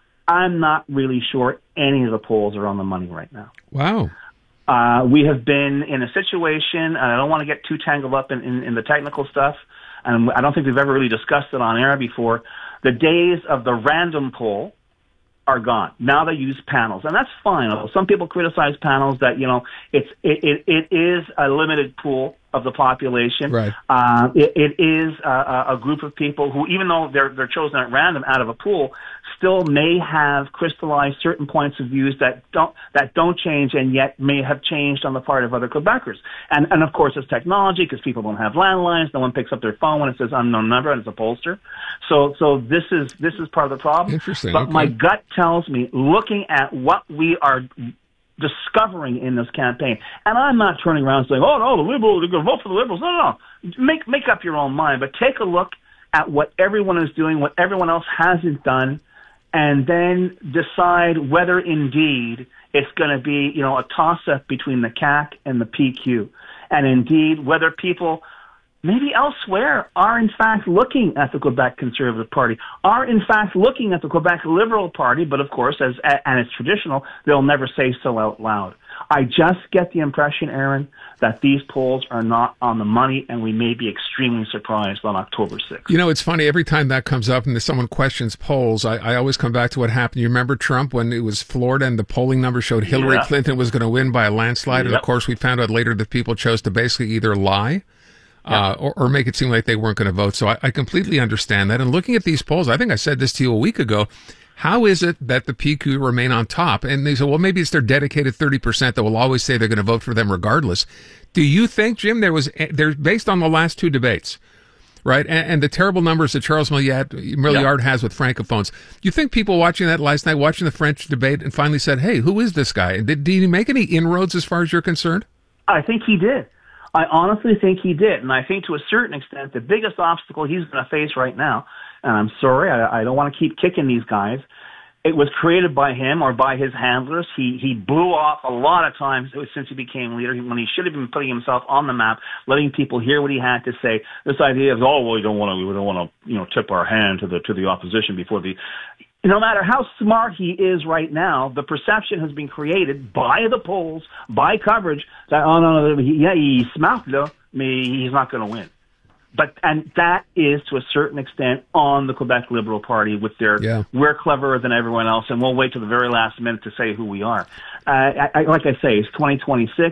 S24: I'm not really sure any of the polls are on the money right now.
S2: Wow.
S24: Uh, we have been in a situation, and I don't want to get too tangled up in, in, in the technical stuff, and I don't think we've ever really discussed it on air before. The days of the random poll are gone. Now they use panels, and that's fine. Some people criticize panels that, you know, it's it, it, it is a limited pool of the population.
S2: Right.
S24: Uh, it, it is a, a group of people who, even though they're they're chosen at random out of a pool, still may have crystallized certain points of views that don't that don't change, and yet may have changed on the part of other Quebecers. And and of course, it's technology because people don't have landlines. No one picks up their phone when it says unknown number and it's a pollster. So so this is this is part of the problem.
S2: Interesting.
S24: But
S2: Okay.
S24: my gut tells me, looking at what we are discovering in this campaign, and I'm not turning around saying, oh no, the Liberals, they're going to vote for the Liberals. No, no, no. Make, make up your own mind, but take a look at what everyone is doing, what everyone else hasn't done, and then decide whether indeed it's going to be, you know, a toss-up between the C A Q and the P Q. And indeed, whether people maybe elsewhere are in fact looking at the Quebec Conservative Party, are in fact looking at the Quebec Liberal Party, but of course, as and it's traditional, they'll never say so out loud. I just get the impression, Aaron, that these polls are not on the money, and we may be extremely surprised on October sixth.
S2: You know, it's funny. Every time that comes up and someone questions polls, I, I always come back to what happened. You remember Trump when it was Florida and the polling numbers showed Hillary
S24: Yeah.
S2: Clinton was going to win by a landslide. And
S24: Yep.
S2: of course, we found out later that people chose to basically either lie uh, or, or make it seem like they weren't going to vote. So I, I completely understand that. And looking at these polls, I think I said this to you a week ago. How is it that the P Q remain on top? And they say, well, maybe it's their dedicated thirty percent that will always say they're going to vote for them regardless. Do you think, Jim, there was, there's based on the last two debates, right? And, and the terrible numbers that Charles Milliard, Milliard has with Francophones. You think people watching that last night, watching the French debate and finally said, hey, who is this guy? Did, did he make any inroads as far as you're concerned?
S24: I think he did. I honestly think he did. And I think to a certain extent, the biggest obstacle he's going to face right now, and I'm sorry, I, I don't want to keep kicking these guys, it was created by him or by his handlers. He he blew off a lot of times since he became leader when he should have been putting himself on the map, letting people hear what he had to say. This idea of, oh, well, we don't want to, we don't want to, you know, tip our hand to the to the opposition before the. No matter how smart he is right now, the perception has been created by the polls, by coverage, that, oh, no, no, he, yeah, he's smart, though, he's not going to win. But, and that is to a certain extent on the Quebec Liberal Party with their,
S2: Yeah.
S24: we're cleverer than everyone else, and we'll wait till the very last minute to say who we are. Uh, I, I, like I say, it's twenty twenty-six.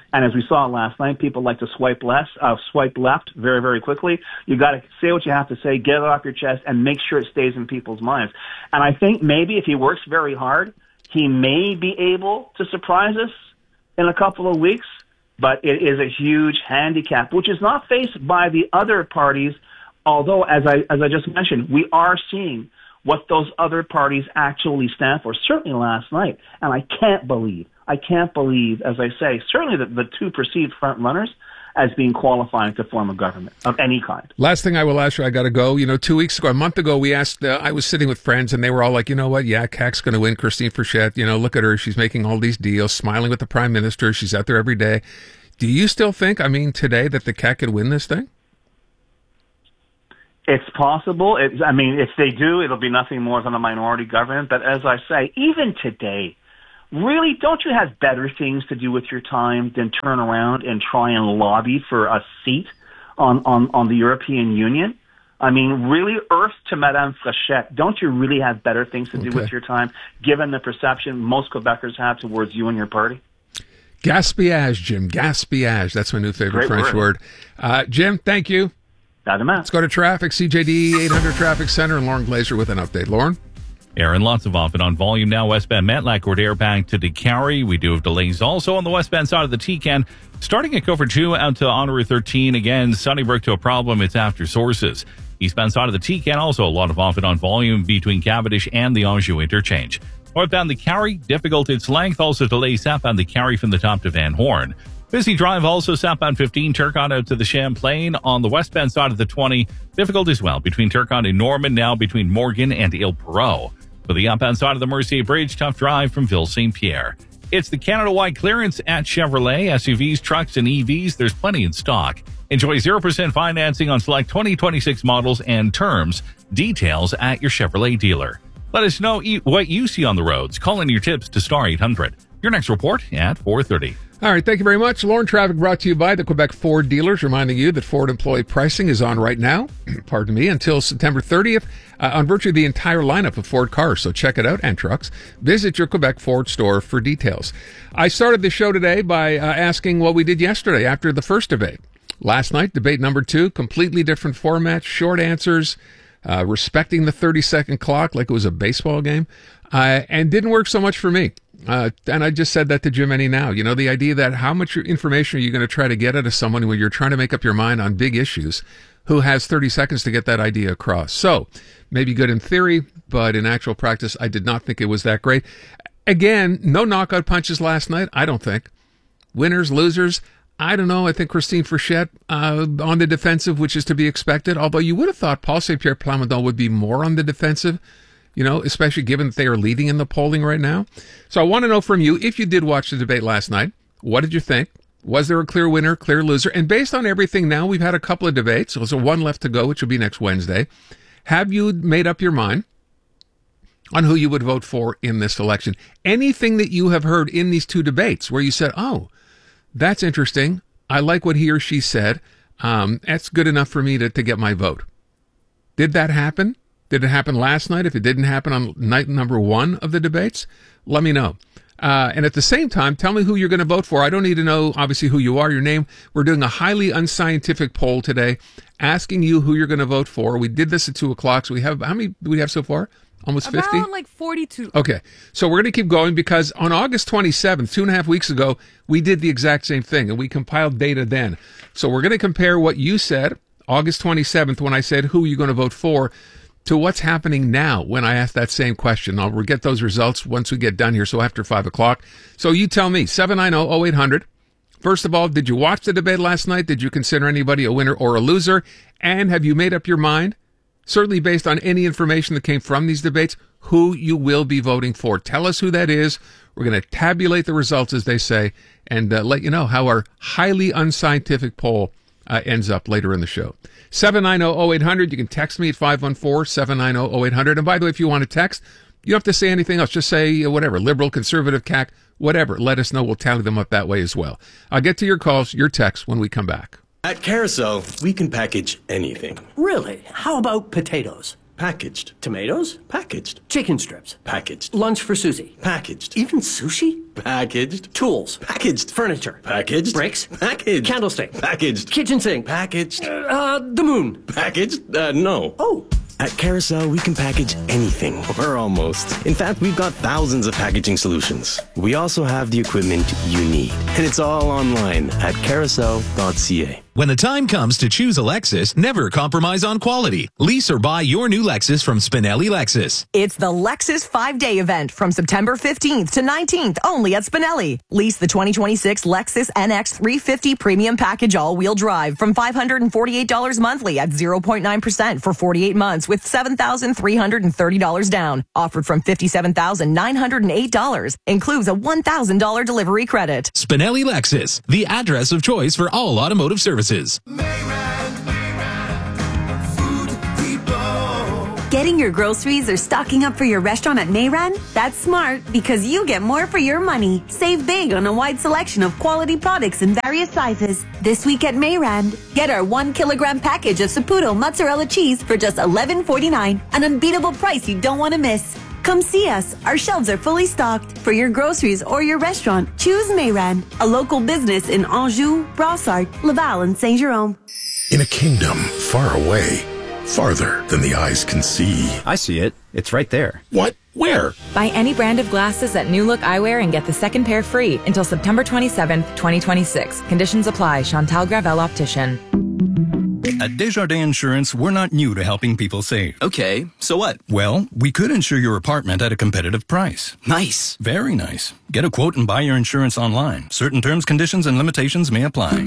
S24: And as we saw last night, people like to swipe left, uh, swipe left very, very quickly. You got to say what you have to say, get it off your chest, and make sure it stays in people's minds. And I think maybe if he works very hard, he may be able to surprise us in a couple of weeks. But it is a huge handicap, which is not faced by the other parties. Although, as I as I just mentioned, we are seeing what those other parties actually stand for. Certainly last night, and I can't believe. I can't believe, as I say, certainly the, the two perceived front runners as being qualifying to form a government of any kind.
S2: Last thing I will ask you, I got to go. You know, two weeks ago, a month ago, we asked, uh, I was sitting with friends and they were all like, you know what? Yeah, C A Q's going to win. Christine Frechette, you know, look at her. She's making all these deals, smiling with the prime minister. She's out there every day. Do you still think, I mean, today that the C A Q could win this thing?
S24: It's possible. It's, I mean, if they do, it'll be nothing more than a minority government. But as I say, even today, really, don't you have better things to do with your time than turn around and try and lobby for a seat on, on, on the European Union? I mean, really, earth to Madame Frechette, don't you really have better things to do
S2: Okay.
S24: with your time, given the perception most Quebecers have towards you and your party?
S2: Gaspillage, Jim. Gaspillage. That's my new favorite
S24: Great
S2: French word.
S24: word.
S2: Uh, Jim, thank you. Let's go to traffic. C J D eight hundred Traffic Center and Lauren Glazer with an update. Lauren?
S3: Aaron, lots of off and on volume now. Westbound Matlack Road back to DeCarry. We do have delays also on the westbound side of the T C A N. Starting at Cover two out to on Route thirteen. Again, Sunnybrook to a problem. It's after Sources. Eastbound side of the T C A N, also a lot of off and on volume between Cavendish and the Anjou interchange. Northbound the Carry, difficult its length. Also delays southbound the Carry from the top to Van Horn. Busy drive also southbound fifteen, Turcotte out to the Champlain. On the westbound side of the twenty, difficult as well between Turcotte and Norman, now between Morgan and Ile Perrot. For the outbound side of the Mercier Bridge, tough drive from Ville Saint Pierre. It's the Canada-wide clearance at Chevrolet. S U Vs, trucks, and E Vs, there's plenty in stock. Enjoy zero percent financing on select twenty twenty-six models and terms. Details at your Chevrolet dealer. Let us know e- what you see on the roads. Call in your tips to Star eight hundred. Your next report at four thirty.
S2: All right, thank you very much. Lauren, traffic brought to you by the Quebec Ford dealers, reminding you that Ford employee pricing is on right now, pardon me, until September thirtieth uh, on virtually the entire lineup of Ford cars. So check it out, and trucks. Visit your Quebec Ford store for details. I started the show today by uh, asking what we did yesterday after the first debate. Last night, debate number two, completely different format, short answers, uh, respecting the thirty-second clock like it was a baseball game, uh, and didn't work so much for me. Uh, and I just said that to Jim Enney now. You know, the idea that how much information are you going to try to get out of someone when you're trying to make up your mind on big issues who has thirty seconds to get that idea across? So, maybe good in theory, but in actual practice, I did not think it was that great. Again, no knockout punches last night, I don't think. Winners, losers, I don't know. I think Christine Frechette uh, on the defensive, which is to be expected, although you would have thought Paul Saint-Pierre Plamondon would be more on the defensive, you know, especially given that they are leading in the polling right now. So I want to know from you, if you did watch the debate last night, what did you think? Was there a clear winner, clear loser? And based on everything now, we've had a couple of debates. So there's one left to go, which will be next Wednesday. Have you made up your mind on who you would vote for in this election? Anything that you have heard in these two debates where you said, oh, that's interesting. I like what he or she said. Um, that's good enough for me to, to get my vote. Did that happen? Did it happen last night? If it didn't happen on night number one of the debates, let me know. Uh, and at the same time, tell me who you're going to vote for. I don't need to know, obviously, who you are, your name. We're doing a highly unscientific poll today, asking you who you're going to vote for. We did this at two o'clock, so we have, how many do we have so far? Almost fifty?
S1: Around like forty-two.
S2: Okay. So we're going to keep going because on August twenty-seventh, two and a half weeks ago, we did the exact same thing, and we compiled data then. So we're going to compare what you said August twenty-seventh when I said who you're going to vote for to what's happening now when I ask that same question. I'll get those results once we get done here, so after five o'clock. So you tell me, seven nine zero, zero eight hundred. First of all, did you watch the debate last night? Did you consider anybody a winner or a loser? And have you made up your mind, certainly based on any information that came from these debates, who you will be voting for? Tell us who that is. We're going to tabulate the results, as they say, and uh, let you know how our highly unscientific poll uh, ends up later in the show. seven nine zero, zero eight hundred. You can text me at five one four, seven nine zero, zero eight hundred. And by the way, if you want to text, you don't have to say anything else. Just say uh, whatever, liberal, conservative, C A C, whatever. Let us know. We'll tally them up that way as well. I'll get to your calls, your texts when we come back.
S4: At Carousel, we can package anything.
S5: Really? How about potatoes?
S1: Packaged. Tomatoes? Packaged. Chicken strips? Packaged. Lunch for Susie? Packaged. Even sushi? Packaged. Tools? Packaged. Furniture? Packaged. Bricks? Packaged. Candlestick? Packaged. Kitchen sink? Packaged. Uh, uh the moon? Packaged? Uh, no. Oh.
S4: At Carousel, we can package anything, or almost. In fact, we've got thousands of packaging solutions. We also have the equipment you need, and it's all online at carousel dot c a.
S5: When the time comes to choose a Lexus, never compromise on quality. Lease or buy your new Lexus from Spinelli Lexus.
S11: It's the Lexus five-day event from September fifteenth to nineteenth, only at Spinelli. Lease the twenty twenty-six Lexus N X three fifty Premium Package All-Wheel Drive from five hundred forty-eight dollars monthly at zero point nine percent for forty-eight months with seven thousand three hundred thirty dollars down. Offered from fifty-seven thousand nine hundred eight dollars. Includes a one thousand dollars delivery credit.
S5: Spinelli Lexus, the address of choice for all automotive services.
S6: Getting your groceries or stocking up for your restaurant at Mayran? That's smart because you get more for your money. Save big on a wide selection of quality products in various sizes. This week at Mayran, get our one kilogram package of Saputo mozzarella cheese for just eleven forty-nine, an unbeatable price you don't want to miss. Come see us. Our shelves are fully stocked. For your groceries or your restaurant, choose Mayran, a local business in Anjou, Brossard, Laval, and Saint-Jérôme.
S7: In a kingdom far away, farther than the eyes can see.
S25: I see it. It's right there.
S7: What? Where?
S26: Buy any brand of glasses at New Look Eyewear and get the second pair free until September twenty-seventh, twenty twenty-six. Conditions apply. Chantal Gravel Optician.
S27: At Desjardins Insurance, we're not new to helping people save.
S25: Okay, so what?
S27: Well, we could insure your apartment at a competitive price.
S25: Nice.
S27: Very nice. Get a quote and buy your insurance online. Certain terms, conditions, and limitations may apply.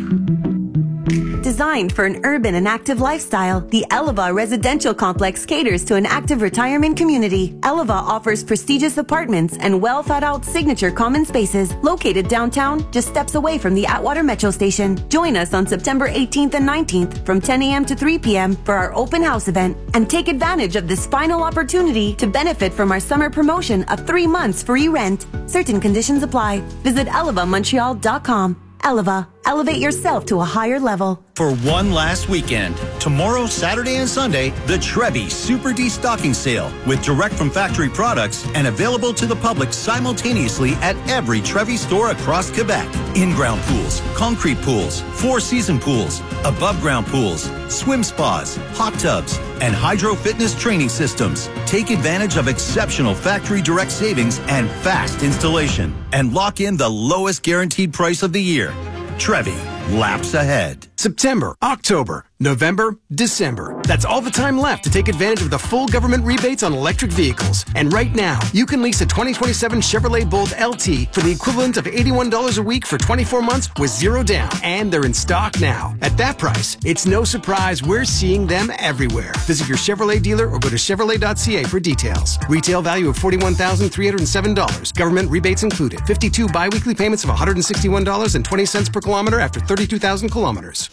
S6: Designed for an urban and active lifestyle, the Eleva Residential Complex caters to an active retirement community. Eleva offers prestigious apartments and well-thought-out signature common spaces located downtown, just steps away from the Atwater Metro Station. Join us on September eighteenth and nineteenth from ten a.m. to three p.m. for our open house event and take advantage of this final opportunity to benefit from our summer promotion of three months free rent. Certain conditions apply. Visit eleva montreal dot com. Eleva, elevate yourself to a higher level.
S9: For one last weekend, tomorrow, Saturday and Sunday, the Trevi Super Destocking Sale with direct from factory products and available to the public simultaneously at every Trevi store across Quebec. In-ground pools, concrete pools, four-season pools, above-ground pools, swim spas, hot tubs, and hydro fitness training systems. Take advantage of exceptional factory direct savings and fast installation and lock in the lowest guaranteed price of the year. Trevi, laps ahead.
S28: September, October, November, December. That's all the time left to take advantage of the full government rebates on electric vehicles. And right now, you can lease a twenty twenty-seven Chevrolet Bolt L T for the equivalent of eighty-one dollars a week for twenty-four months with zero down. And they're in stock now. At that price, it's no surprise we're seeing them everywhere. Visit your Chevrolet dealer or go to chevrolet dot c a for details. Retail value of forty-one thousand three hundred seven dollars. Government rebates included. fifty-two biweekly payments of one hundred sixty-one dollars and twenty cents per kilometer after thirty-two thousand kilometers.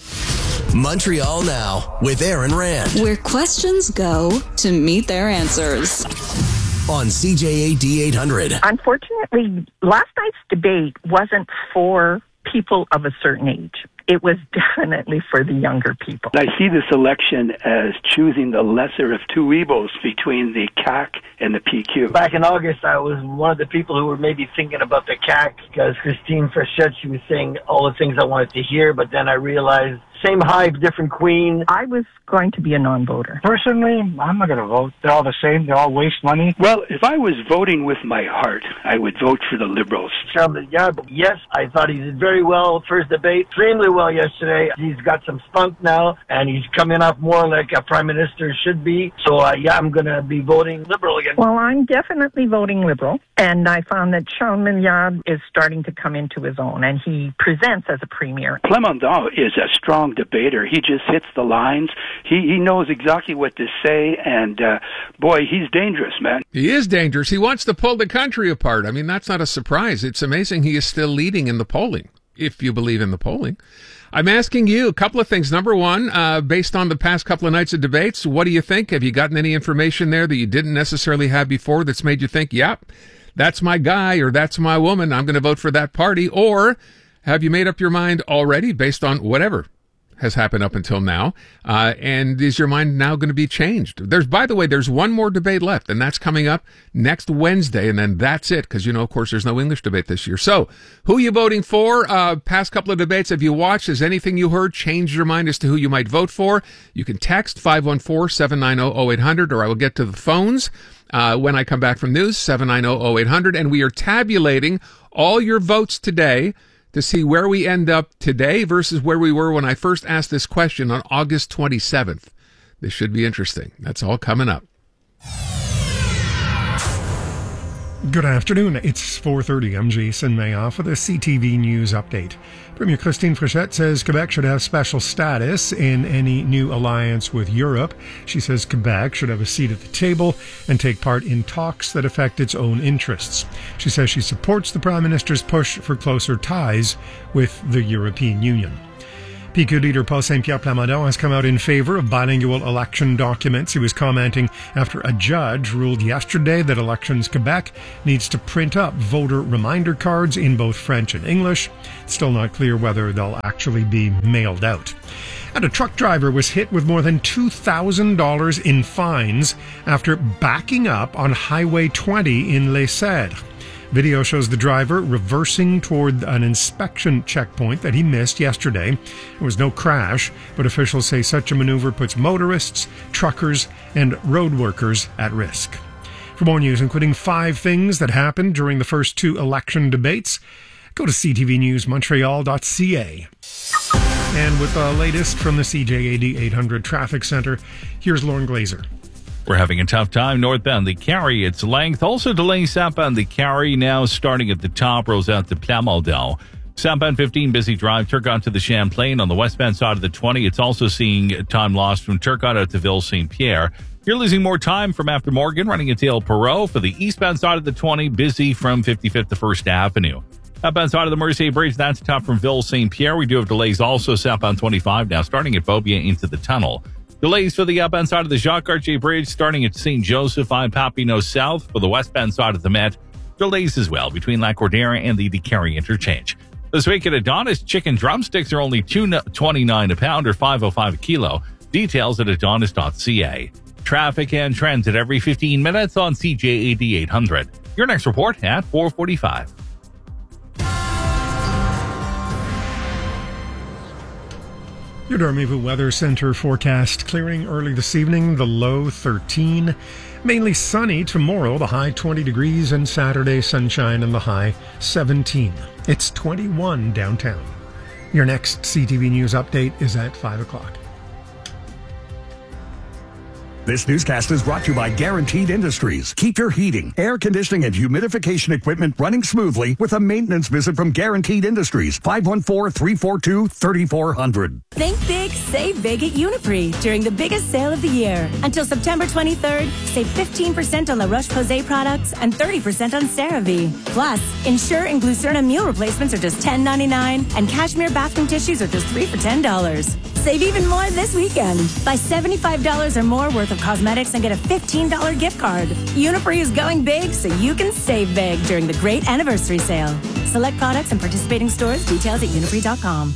S12: Montreal Now with Aaron Rand.
S13: Where questions go to meet their answers.
S12: On C J A D eight hundred.
S29: Unfortunately, last night's debate wasn't for people of a certain age. It was definitely for the younger people.
S30: I see this election as choosing the lesser of two evils between the C A Q and the P Q.
S31: Back in August, I was one of the people who were maybe thinking about the C A Q because Christine Frechette, she was saying all the things I wanted to hear, but then I realized same hive, different queen.
S29: I was going to be a non-voter.
S31: Personally, I'm not going to vote. They're all the same. They all waste money.
S30: Well, if I was voting with my heart, I would vote for the Liberals.
S31: Charles Yard, yes, I thought he did very well first debate, extremely well yesterday. He's got some spunk now, and he's coming up more like a prime minister should be. So, uh, yeah, I'm going to be voting Liberal again.
S29: Well, I'm definitely voting Liberal, and I found that Charles Milliard is starting to come into his own, and he presents as a premier.
S30: Plamondon is a strong debater. He just hits the lines. He he knows exactly what to say, and uh, boy, he's dangerous, man.
S2: He is dangerous. He wants to pull the country apart. I mean, that's not a surprise. It's amazing he is still leading in the polling, if you believe in the polling. I'm asking you a couple of things. Number one, uh, based on the past couple of nights of debates, what do you think? Have you gotten any information there that you didn't necessarily have before that's made you think, yep, that's my guy or that's my woman, I'm going to vote for that party? Or have you made up your mind already based on whatever has happened up until now. Uh, and is your mind now going to be changed? There's, by the way, there's one more debate left, and that's coming up next Wednesday, and then that's it, because, you know, of course, there's no English debate this year. So, who are you voting for? Uh, past couple of debates, have you watched? Has anything you heard changed your mind as to who you might vote for? You can text five one four, seven nine zero, zero eight hundred, or I will get to the phones uh, when I come back from news, seven nine zero, zero eight hundred, and we are tabulating all your votes today to see where we end up today versus where we were when I first asked this question on August twenty-seventh. This should be interesting. That's all coming up.
S8: Good afternoon. It's four thirty. I'm Jason Mayoff with a C T V News update. Premier Christine Frechette says Quebec should have special status in any new alliance with Europe. She says Quebec should have a seat at the table and take part in talks that affect its own interests. She says she supports the Prime Minister's push for closer ties with the European Union. P Q leader Paul Saint-Pierre Plamondon has come out in favor of bilingual election documents. He was commenting after a judge ruled yesterday that Elections Quebec needs to print up voter reminder cards in both French and English. It's still not clear whether they'll actually be mailed out. And a truck driver was hit with more than two thousand dollars in fines after backing up on Highway twenty in Les Cèdres. Video shows the driver reversing toward an inspection checkpoint that he missed yesterday. There was no crash, but officials say such a maneuver puts motorists, truckers, and road workers at risk. For more news, including five things that happened during the first two election debates, go to c t v news montreal dot c a. And with the latest from the C J A D eight hundred Traffic Center, here's Lauren Glazer.
S3: We're having a tough time northbound the Carry. Its length also delays southbound the Carry, now starting at the top, rolls out to Plamondon. Southbound fifteen, busy drive, Turcotte to the Champlain. On the westbound side of the twenty, it's also seeing time lost from Turcotte out to Ville Saint Pierre. You're losing more time from after Morgan, running into El Perot. For the eastbound side of the twenty, busy from fifty-fifth to First Avenue. Outbound side of the Mercier Bridge, that's tough from Ville Saint Pierre. We do have delays also southbound twenty-five, now starting at Beaubien into the tunnel. Delays for the outbound side of the Jacques Cartier Bridge starting at Saint Joseph on Papineau South. For the westbound side of the Met, delays as well between Lac-Cordaire and the DeCarry interchange. This week at Adonis, chicken drumsticks are only two twenty-nine a pound or five oh five a kilo. Details at adonis dot c a. Traffic and trends at every fifteen minutes on C J A D eight hundred. Your next report at four forty-five.
S8: Your Dormez-vous Weather Center forecast clearing early this evening, the low thirteen. Mainly sunny tomorrow, the high twenty degrees, and Saturday sunshine and the high seventeen. It's twenty-one downtown. Your next C T V News update is at five o'clock.
S10: This newscast is brought to you by Guaranteed Industries. Keep your heating, air conditioning, and humidification equipment running smoothly with a maintenance visit from Guaranteed Industries. five one four, three four two, three four zero zero.
S14: Think big, save big at Uniprix during the biggest sale of the year. Until September twenty-third, save fifteen percent on La Roche-Posay products and thirty percent on CeraVe. Plus, Ensure and Glucerna meal replacements are just ten ninety-nine, and Cashmere bathroom tissues are just three for ten dollars. Save even more this weekend. Buy seventy-five dollars or more worth of cosmetics and get a fifteen dollars gift card. Uniprix is going big so you can save big during the great anniversary sale. Select products and participating stores. Details at uniprix dot com.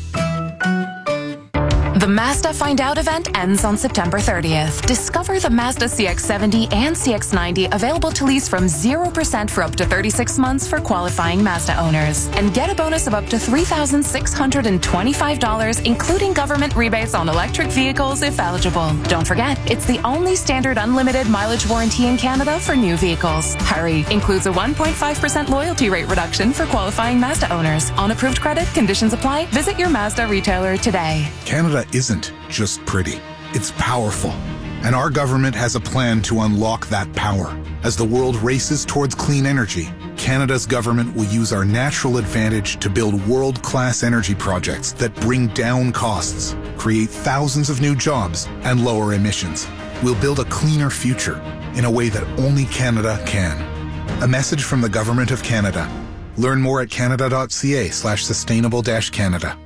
S15: The Mazda Find Out event ends on September thirtieth. Discover the Mazda C X seventy and C X ninety available to lease from zero percent for up to thirty-six months for qualifying Mazda owners. And get a bonus of up to three thousand six hundred twenty-five dollars, including government rebates on electric vehicles if eligible. Don't forget, it's the only standard unlimited mileage warranty in Canada for new vehicles. Hurry! Includes a one point five percent loyalty rate reduction for qualifying Mazda owners. On approved credit, conditions apply. Visit your Mazda retailer today.
S16: Canada isn't just pretty, it's powerful. And our government has a plan to unlock that power. As the world races towards clean energy, Canada's government will use our natural advantage to build world-class energy projects that bring down costs, create thousands of new jobs, and lower emissions. We'll build a cleaner future in a way that only Canada can. A message from the Government of Canada. Learn more at canada dot c a slash sustainable dash Canada.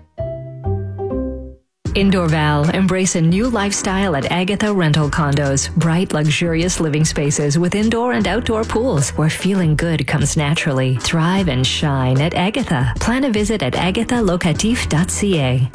S17: In Dorval, embrace a new lifestyle at Agatha Rental Condos. Bright, luxurious living spaces with indoor and outdoor pools where feeling good comes naturally. Thrive and shine at Agatha. Plan a visit at agatha locatif dot c a.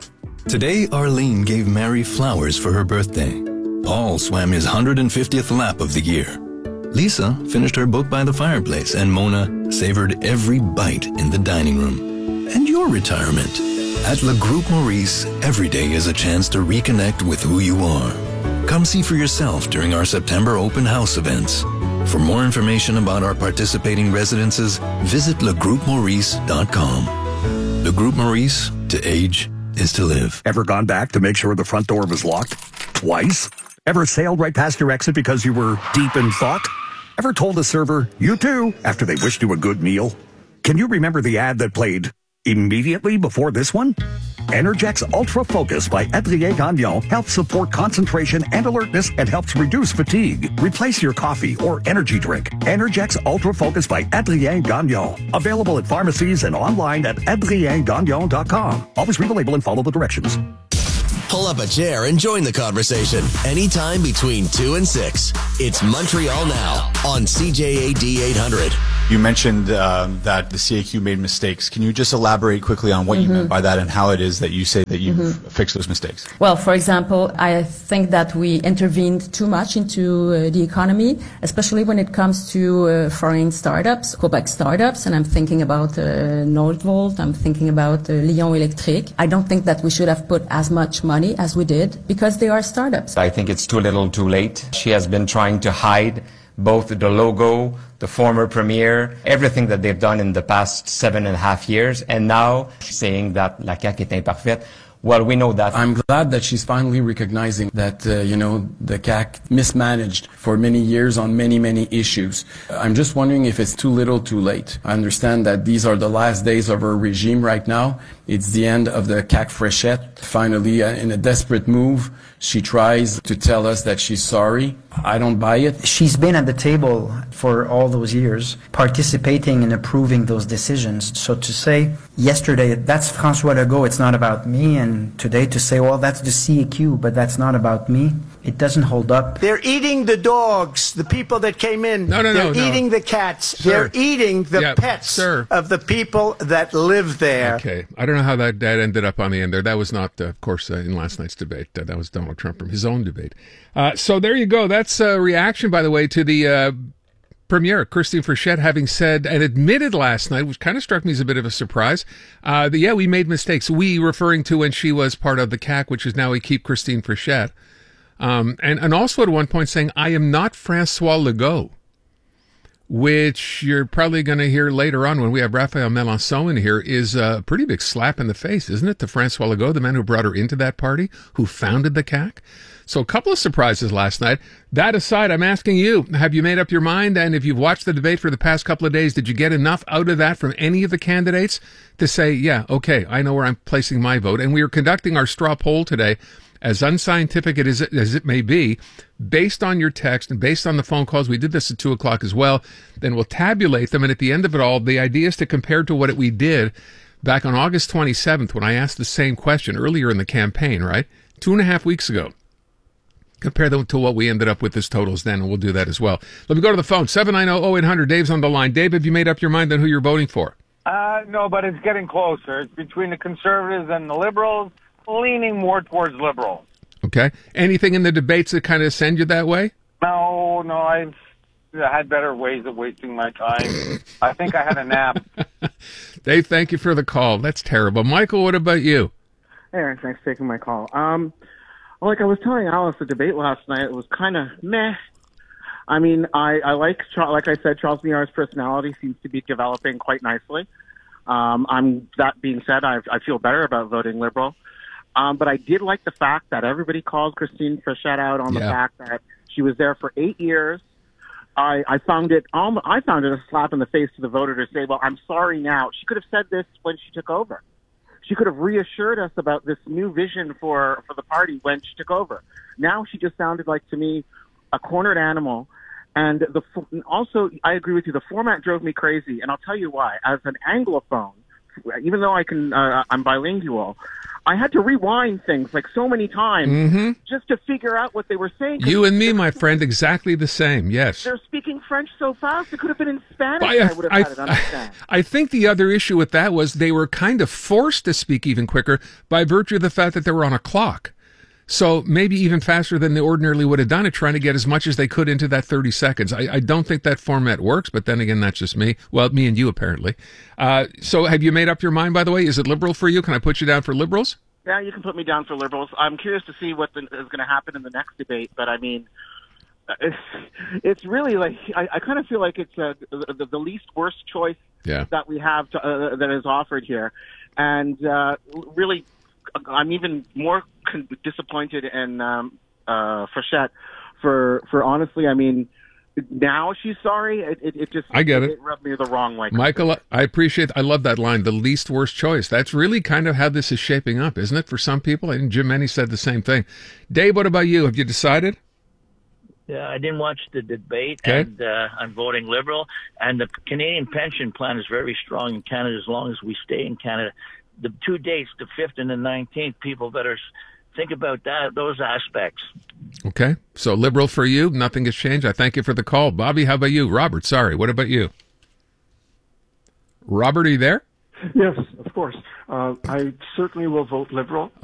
S27: Today, Arlene gave Mary flowers for her birthday. Paul swam his one hundred fiftieth lap of the year. Lisa finished her book by the fireplace, and Mona savored every bite in the dining room. And your retirement. At Le Groupe Maurice, every day is a chance to reconnect with who you are. Come see for yourself during our September open house events. For more information about our participating residences, visit le groupe maurice dot com. Le Groupe Maurice, to age is to live.
S10: Ever gone back to make sure the front door was locked? Twice? Ever sailed right past your exit because you were deep in thought? Ever told a server, you too, after they wished you a good meal? Can you remember the ad that played immediately before this one? Energex Ultra Focus by Adrien Gagnon helps support concentration and alertness and helps reduce fatigue. Replace your coffee or energy drink. Energex Ultra Focus by Adrien Gagnon. Available at pharmacies and online at adrien gagnon dot com. Always read the label and follow the directions.
S12: Pull up a chair and join the conversation anytime between two and six. It's Montreal Now on C J A D eight hundred.
S1: You mentioned uh, that the C A Q made mistakes. Can you just elaborate quickly on what mm-hmm. you meant by that and how it is that you say that you've mm-hmm. fixed those mistakes?
S4: Well, for example, I think that we intervened too much into uh, the economy, especially when it comes to uh, foreign startups, Quebec startups, and I'm thinking about uh, Nordvolt, I'm thinking about uh, Lyon Electric. I don't think that we should have put as much money as we did because they are startups.
S5: I think it's too little too late. She has been trying to hide both the logo, the former premier, everything that they've done in the past seven and a half years, and now saying that la C A Q est imparfaite. Well, we know that.
S11: I'm glad that she's finally recognizing that, uh, you know, the C A Q mismanaged for many years on many, many issues. I'm just wondering if it's too little too late. I understand that these are the last days of her regime right now. It's the end of the C A Q Fréchette. Finally, uh, in a desperate move, she tries to tell us that she's sorry. I don't buy it.
S18: She's been at the table for all those years, participating and approving those decisions. So to say yesterday, that's François Legault, it's not about me, and today to say, well, that's the C A Q, but that's not about me, it doesn't hold up.
S31: They're eating the dogs, the people that came in.
S2: No, no,
S31: They're
S2: no,
S31: eating
S2: no.
S31: the cats.
S2: Sir.
S31: They're eating the
S2: yeah,
S31: pets
S2: sir.
S31: of the people that live there.
S2: Okay. I don't know how that, that ended up on the end there. That was not, uh, of course, uh, in last night's debate. Uh, that was Donald Trump from his own debate. Uh, so there you go. That's a reaction, by the way, to the uh, Premier, Christine Frechette, having said and admitted last night, which kind of struck me as a bit of a surprise, uh, that, yeah, we made mistakes. We, referring to when she was part of the C A Q, which is now we keep Christine Frechette. Um, and, and also at one point saying, I am not François Legault, which you're probably going to hear later on when we have Raphael Melançon in here, is a pretty big slap in the face, isn't it, to François Legault, the man who brought her into that party, who founded the C A Q? So a couple of surprises last night. That aside, I'm asking you, have you made up your mind? And if you've watched the debate for the past couple of days, did you get enough out of that from any of the candidates to say, yeah, okay, I know where I'm placing my vote? And we are conducting our straw poll today, as unscientific as it, as it may be, based on your text and based on the phone calls. We did this at two o'clock as well. Then we'll tabulate them. And at the end of it all, the idea is to compare to what it, we did back on August twenty-seventh when I asked the same question earlier in the campaign, right? Two and a half weeks ago. Compare them to what we ended up with as totals then, and we'll do that as well. Let me go to the phone. seven nine zero, zero eight hundred. Dave's on the line. Dave, have you made up your mind on who you're voting for?
S19: Uh, no, but it's getting closer. It's between the Conservatives and the Liberals, leaning more towards Liberal.
S2: Okay. Anything in the debates that kind of send you that way?
S19: No, no, I've had better ways of wasting my time. I think I had a nap.
S2: Dave, thank you for the call. That's terrible. Michael, what about you?
S20: Hey, Aaron, thanks for taking my call. Um, like I was telling Alice, the debate last night was kind of meh. I mean, I, I like, like I said, Charles Mignard's personality seems to be developing quite nicely. Um, I'm that being said, I, I feel better about voting Liberal. Um, but I did like the fact that everybody called Christine Frechette out on yeah. the fact that she was there for eight years. I, I found it, um, I found it a slap in the face to the voter to say, well, I'm sorry now. She could have said this when she took over. She could have reassured us about this new vision for, for the party when she took over. Now she just sounded like, to me, a cornered animal. And the also, I agree with you, the format drove me crazy, and I'll tell you why. As an Anglophone, even though I can, uh, I'm bilingual, I had to rewind things like so many times
S2: Mm-hmm.
S20: just to figure out what they were saying. 'Cause
S2: You and me, my friend, exactly the same. Yes.
S20: they're speaking French so fast, it could have been in Spanish.
S2: I,
S20: I, would have
S2: I,
S20: had it understand.
S2: I think the other issue with that was they were kind of forced to speak even quicker by virtue of the fact that they were on a clock. So maybe even faster than they ordinarily would have done it, trying to get as much as they could into that thirty seconds. I, I don't think that format works, but then again, that's just me. Well, me and you, apparently. Uh, so have you made up your mind, by the way? Is it liberal for you? Can I put you down for liberals?
S20: Yeah, you can put me down for liberals. I'm curious to see what the, is going to happen in the next debate, but I mean, it's, it's really like, I, I kind of feel like it's uh, the, the least worst choice
S2: yeah.
S20: that we have to, uh, that is offered here. And uh, really, I'm even more con- disappointed in um, uh, Frechette for, for honestly, I mean, now she's sorry. It, it, it just
S2: I get it.
S20: it rubbed me the wrong way.
S2: Michael, I appreciate, I love that line, the least worst choice. That's really kind of how this is shaping up, isn't it, for some people? I think Jim Menney said the same thing. Dave, what about you? Have you decided?
S6: Yeah, I didn't watch the debate,
S2: Okay.
S6: and uh, I'm voting Liberal. And the Canadian pension plan is very strong in Canada as long as we stay in Canada. The two dates, the fifth and the nineteenth, people better think about that, those aspects.
S2: Okay. So liberal for you. Nothing has changed. I thank you for the call. Bobby, how about you? Robert, sorry. What about you? Robert, are you there?
S7: Yes, of course. Uh, I certainly will vote Liberal.